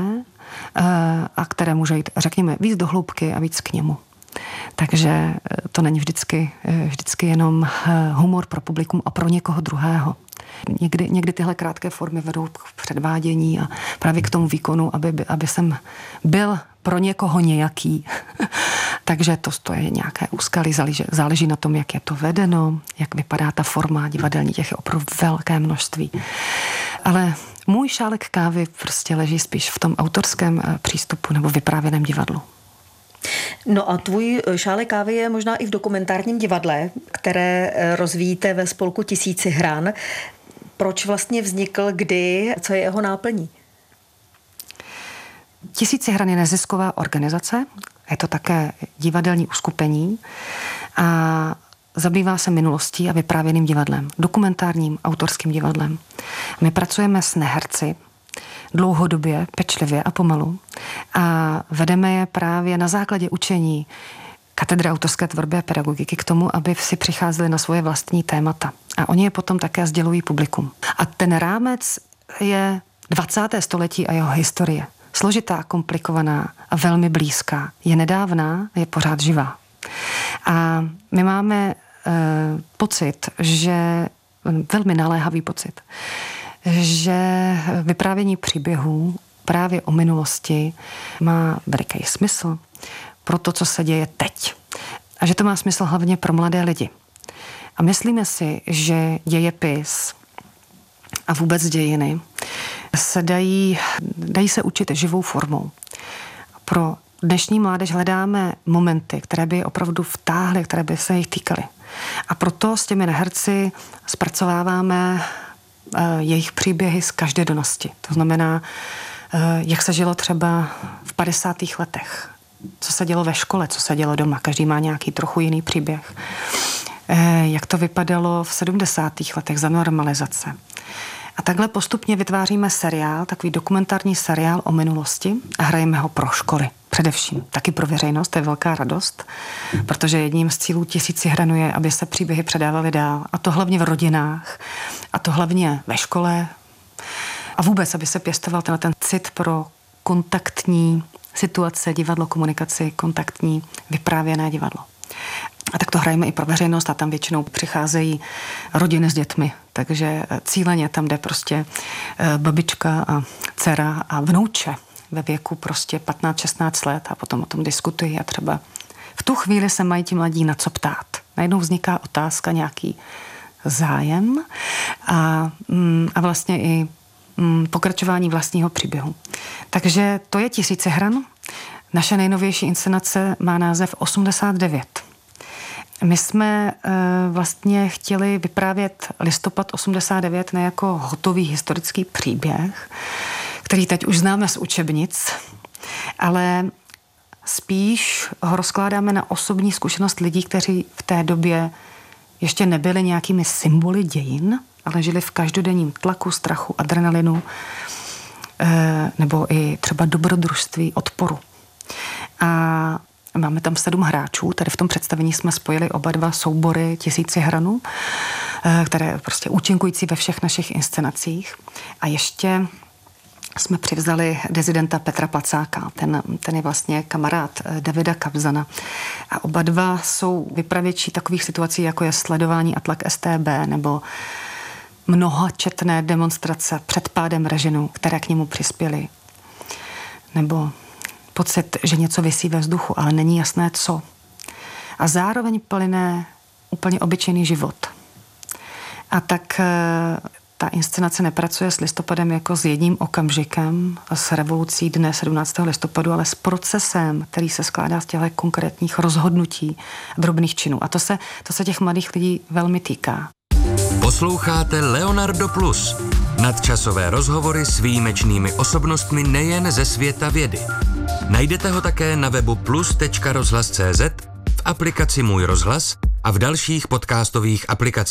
a které může jít, řekněme, víc do hloubky a víc k němu. Takže to není vždycky, vždycky jenom humor pro publikum a pro někoho druhého. Někdy, někdy tyhle krátké formy vedou k předvádění a právě k tomu výkonu, aby, aby jsem byl pro někoho nějaký. Takže to, to je nějaké úskalí, záleží, záleží na tom, jak je to vedeno, jak vypadá ta forma divadelní, těch je opravdu velké množství. Ale můj šálek kávy prostě leží spíš v tom autorském přístupu nebo vyprávěném divadlu. No a tvůj šálek kávy je možná i v dokumentárním divadle, které rozvíjíte ve spolku Tisíci hran. Proč vlastně vznikl, kdy, co je jeho náplní? Tisíci hran je nezisková organizace, je to také divadelní uskupení a zabývá se minulostí a vyprávěným divadlem, dokumentárním autorským divadlem. My pracujeme s neherci dlouhodobě, pečlivě a pomalu a vedeme je právě na základě učení katedry autorské tvorby a pedagogiky k tomu, aby si přicházeli na svoje vlastní témata. A oni je potom také sdělují publikum. A ten rámec je dvacáté století a jeho historie. Složitá, komplikovaná a velmi blízká. Je nedávná, je pořád živá. A my máme e, pocit, že, velmi naléhavý pocit, že vyprávění příběhů právě o minulosti má veliký smysl pro to, co se děje teď. A že to má smysl hlavně pro mladé lidi. A myslíme si, že dějepis a vůbec dějiny se dají, dají se učit živou formou. Pro dnešní mládež hledáme momenty, které by opravdu vtáhly, které by se jich týkaly. A proto s těmi neherci zpracováváme jejich příběhy z každodennosti. To znamená, jak se žilo třeba v padesátých letech, co se dělo ve škole, co se dělo doma. Každý má nějaký trochu jiný příběh. Jak to vypadalo v sedmdesátých letech za normalizace. A takhle postupně vytváříme seriál, takový dokumentární seriál o minulosti a hrajeme ho pro školy. Především taky pro veřejnost, to je velká radost, protože jedním z cílů Tisíci hran je, aby se příběhy předávaly dál. A to hlavně v rodinách, a to hlavně ve škole. A vůbec, aby se pěstoval ten, ten cit pro kontaktní situace, divadlo, komunikaci, kontaktní vyprávěné divadlo. A tak to hrajeme i pro veřejnost a tam většinou přicházejí rodiny s dětmi. Takže cíleně tam jde prostě babička a dcera a vnouče ve věku prostě patnáct šestnáct let a potom o tom diskutují a třeba v tu chvíli se mají ti mladí na co ptát. Najednou vzniká otázka, nějaký zájem a, a vlastně i pokračování vlastního příběhu. Takže to je Tisíci hran. Naše nejnovější inscenace má název osmdesát devět. My jsme e, vlastně chtěli vyprávět listopad osmdesát devět ne jako hotový historický příběh, který teď už známe z učebnic, ale spíš ho rozkládáme na osobní zkušenost lidí, kteří v té době ještě nebyli nějakými symboly dějin, ale žili v každodenním tlaku, strachu, adrenalinu e, nebo i třeba dobrodružství, odporu. A máme tam sedm hráčů, tady v tom představení jsme spojili oba dva soubory Tisíci hranů, které prostě účinkující ve všech našich inscenacích. A ještě jsme přivzali dezidenta Petra Placáka, ten, ten je vlastně kamarád Davida Kabzana. A oba dva jsou vypravěči takových situací, jako je sledování a tlak S T B, nebo mnohačetné demonstrace před pádem režimu, které k němu přispěly. Nebo pocit, že něco visí ve vzduchu, ale není jasné co. A zároveň plyne úplně obyčejný život. A tak ta inscenace nepracuje s listopadem jako s jedním okamžikem, s revolucí dne sedmnáctého listopadu, ale s procesem, který se skládá z těchto konkrétních rozhodnutí, drobných činů. A to se, to se těch mladých lidí velmi týká. Posloucháte Leonardo Plus. Nadčasové rozhovory s výjimečnými osobnostmi nejen ze světa vědy. Najdete ho také na webu plus tečka rozhlas tečka cé zet, v aplikaci Můj rozhlas a v dalších podcastových aplikacích.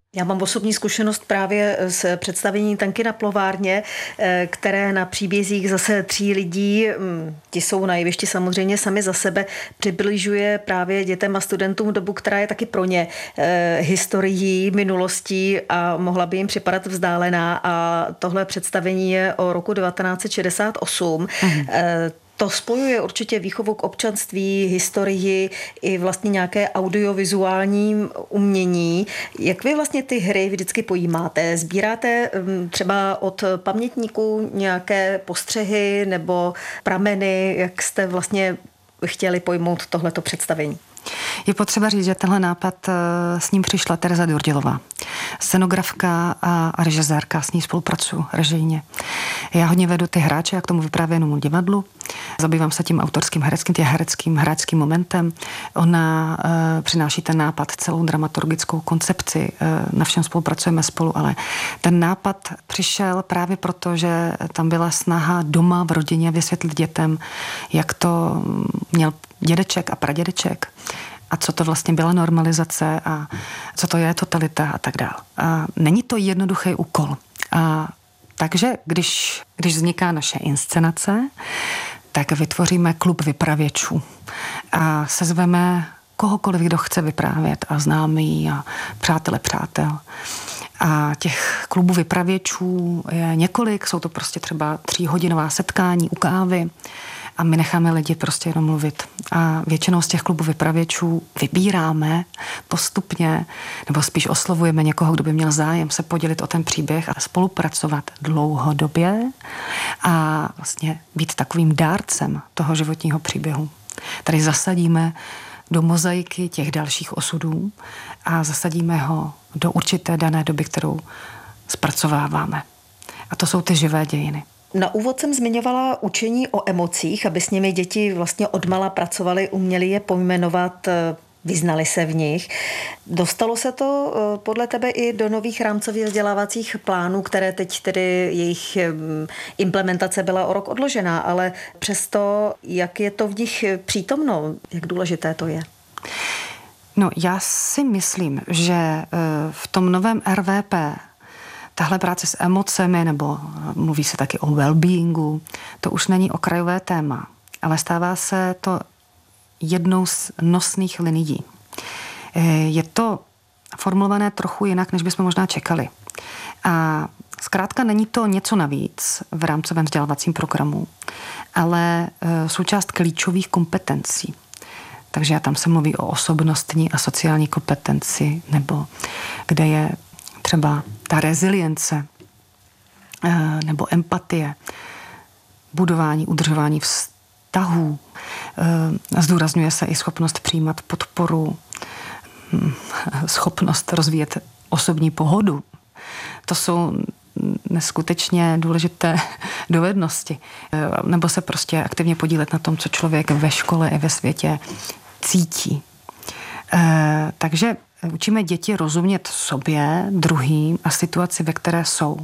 Já mám osobní zkušenost právě s představením Tanky na plovárně, které na příbězích zase tří lidí, ti jsou na jevišti samozřejmě sami za sebe, přibližuje právě dětem a studentům dobu, která je taky pro ně historií, minulostí a mohla by jim připadat vzdálená. A tohle představení je o roku devatenáct set šedesát osm. Mhm. To spojuje určitě výchovu k občanství, historii i vlastně nějaké audiovizuální umění. Jak vy vlastně ty hry vždycky pojímáte? Sbíráte třeba od pamětníků nějaké postřehy nebo prameny, jak jste vlastně chtěli pojmout tohleto představení? Je potřeba říct, že tenhle nápad s ním přišla Tereza Durdilová. Scenografka a režisérka, s ní spolupracuju režijně. Já hodně vedu ty hráče a k tomu vyprávěnému divadlu. Zabývám se tím autorským hereckým, tím hereckým, hráčským momentem. Ona e, přináší ten nápad, celou dramaturgickou koncepci. E, na všem spolupracujeme spolu, ale ten nápad přišel právě proto, že tam byla snaha doma v rodině vysvětlit dětem, jak to měl dědeček a pradědeček a co to vlastně byla normalizace a co to je totalita a tak dále. A není to jednoduchý úkol. A takže když, když vzniká naše inscenace, tak vytvoříme klub vypravěčů a sezveme kohokoliv, kdo chce vyprávět a známý a přátele přátel. A těch klubů vypravěčů je několik, jsou to prostě třeba tříhodinová setkání u kávy a my necháme lidi prostě jenom mluvit. A většinou z těch klubů vypravěčů vybíráme postupně, nebo spíš oslovujeme někoho, kdo by měl zájem se podělit o ten příběh a spolupracovat dlouhodobě a vlastně být takovým dárcem toho životního příběhu. Tady zasadíme do mozaiky těch dalších osudů a zasadíme ho do určité dané doby, kterou zpracováváme. A to jsou ty živé dějiny. Na úvod jsem zmiňovala učení o emocích, aby s nimi děti vlastně odmala pracovaly, uměli je pojmenovat, vyznali se v nich. Dostalo se to podle tebe i do nových rámcových vzdělávacích plánů, které teď tedy jejich implementace byla o rok odložená, ale přesto, jak je to v nich přítomno, jak důležité to je? No, já si myslím, že v tom novém R V P tahle práce s emocemi, nebo mluví se taky o well-beingu, to už není okrajové téma, ale stává se to jednou z nosných linií. Je to formulované trochu jinak, než bychom možná čekali. A zkrátka není to něco navíc v rámcovém vzdělávacím programu, ale součást klíčových kompetencí. Takže tam se mluví o osobnostní a sociální kompetenci, nebo kde je třeba ta rezilience nebo empatie, budování, udržování vztahů. Zdůrazňuje se i schopnost přijímat podporu, schopnost rozvíjet osobní pohodu. To jsou neskutečně důležité dovednosti. Nebo se prostě aktivně podílet na tom, co člověk ve škole i ve světě cítí. Takže učíme děti rozumět sobě, druhým a situaci, ve které jsou,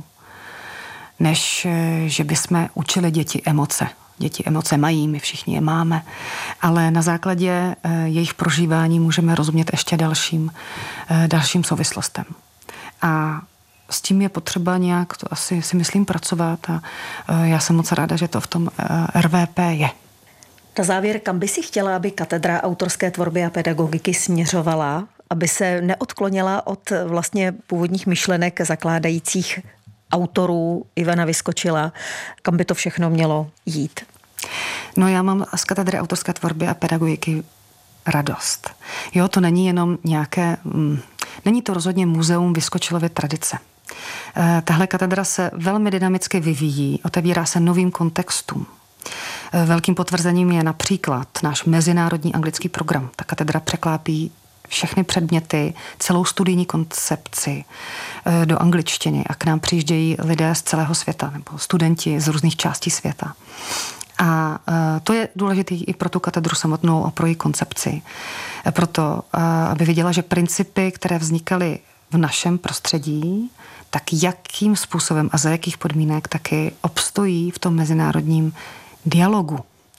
než že bychom učili děti emoce. Děti emoce mají, my všichni je máme, ale na základě jejich prožívání můžeme rozumět ještě dalším, dalším souvislostem. A s tím je potřeba nějak, to asi si myslím, pracovat a já jsem moc ráda, že to v tom R V P je. Na závěr, kam by si chtěla, aby katedra autorské tvorby a pedagogiky směřovala, aby se neodklonila od vlastně původních myšlenek zakládajících autorů Ivana Vyskočila, kam by to všechno mělo jít? No, já mám z katedry autorské tvorby a pedagogiky radost. Jo, to není jenom nějaké, mm, není to rozhodně muzeum Vyskočilovy tradice. E, tahle katedra se velmi dynamicky vyvíjí, otevírá se novým kontextům. E, velkým potvrzením je například náš mezinárodní anglický program. Ta katedra překlápí všechny předměty, celou studijní koncepci e, do angličtiny a k nám přijíždějí lidé z celého světa nebo studenti z různých částí světa. A to je důležité i pro tu katedru samotnou a pro její koncepci. Proto, aby viděla, že principy, které vznikaly v našem prostředí, tak jakým způsobem a za jakých podmínek taky obstojí v tom mezinárodním dialogu.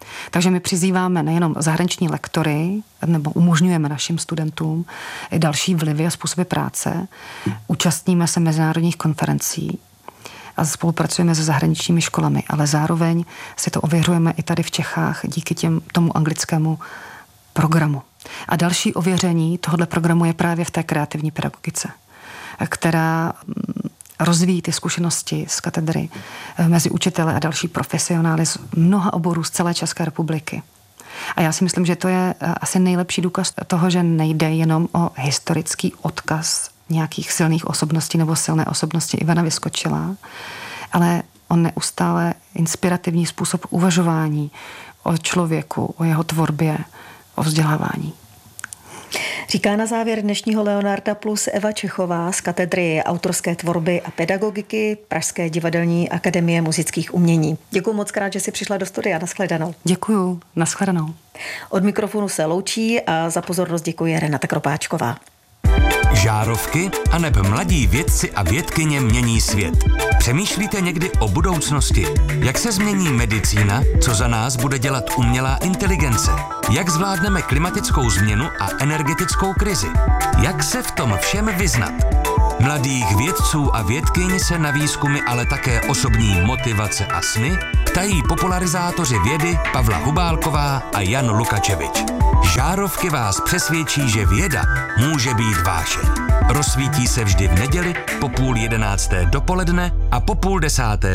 Takže my přizýváme nejenom zahraniční lektory, nebo umožňujeme našim studentům i další vlivy a způsoby práce. Účastníme se mezinárodních konferencí a spolupracujeme se zahraničními školami, ale zároveň si to ověřujeme i tady v Čechách díky těm, tomu anglickému programu. A další ověření tohoto programu je právě v té kreativní pedagogice, která rozvíjí ty zkušenosti z katedry mezi učitele a další profesionály z mnoha oborů z celé České republiky. A já si myslím, že to je asi nejlepší důkaz toho, že nejde jenom o historický odkaz nějakých silných osobností nebo silné osobnosti Ivana Vyskočila, ale o neustále inspirativní způsob uvažování o člověku, o jeho tvorbě, o vzdělávání. Říká na závěr dnešního Leonarda Plus Eva Čechová z katedry autorské tvorby a pedagogiky Pražské divadelní akademie muzických umění. Děkuji moc krát, že jsi přišla do studia. Naschledanou. Děkuju. Naschledanou. Od mikrofonu se loučí a za pozornost děkuje Renata Kropáčková. Žárovky aneb mladí vědci a vědkyně mění svět. Přemýšlíte někdy o budoucnosti? Jak se změní medicína? Co za nás bude dělat umělá inteligence? Jak zvládneme klimatickou změnu a energetickou krizi? Jak se v tom všem vyznat? Mladých vědců a vědkyň se na výzkumy, ale také osobní motivace a sny ptají popularizátoři vědy Pavla Hubálková a Jan Lukačevič. Žárovky vás přesvědčí, že věda může být vášeň. Rozsvítí se vždy v neděli po půl jedenácté dopoledne a po půl desáté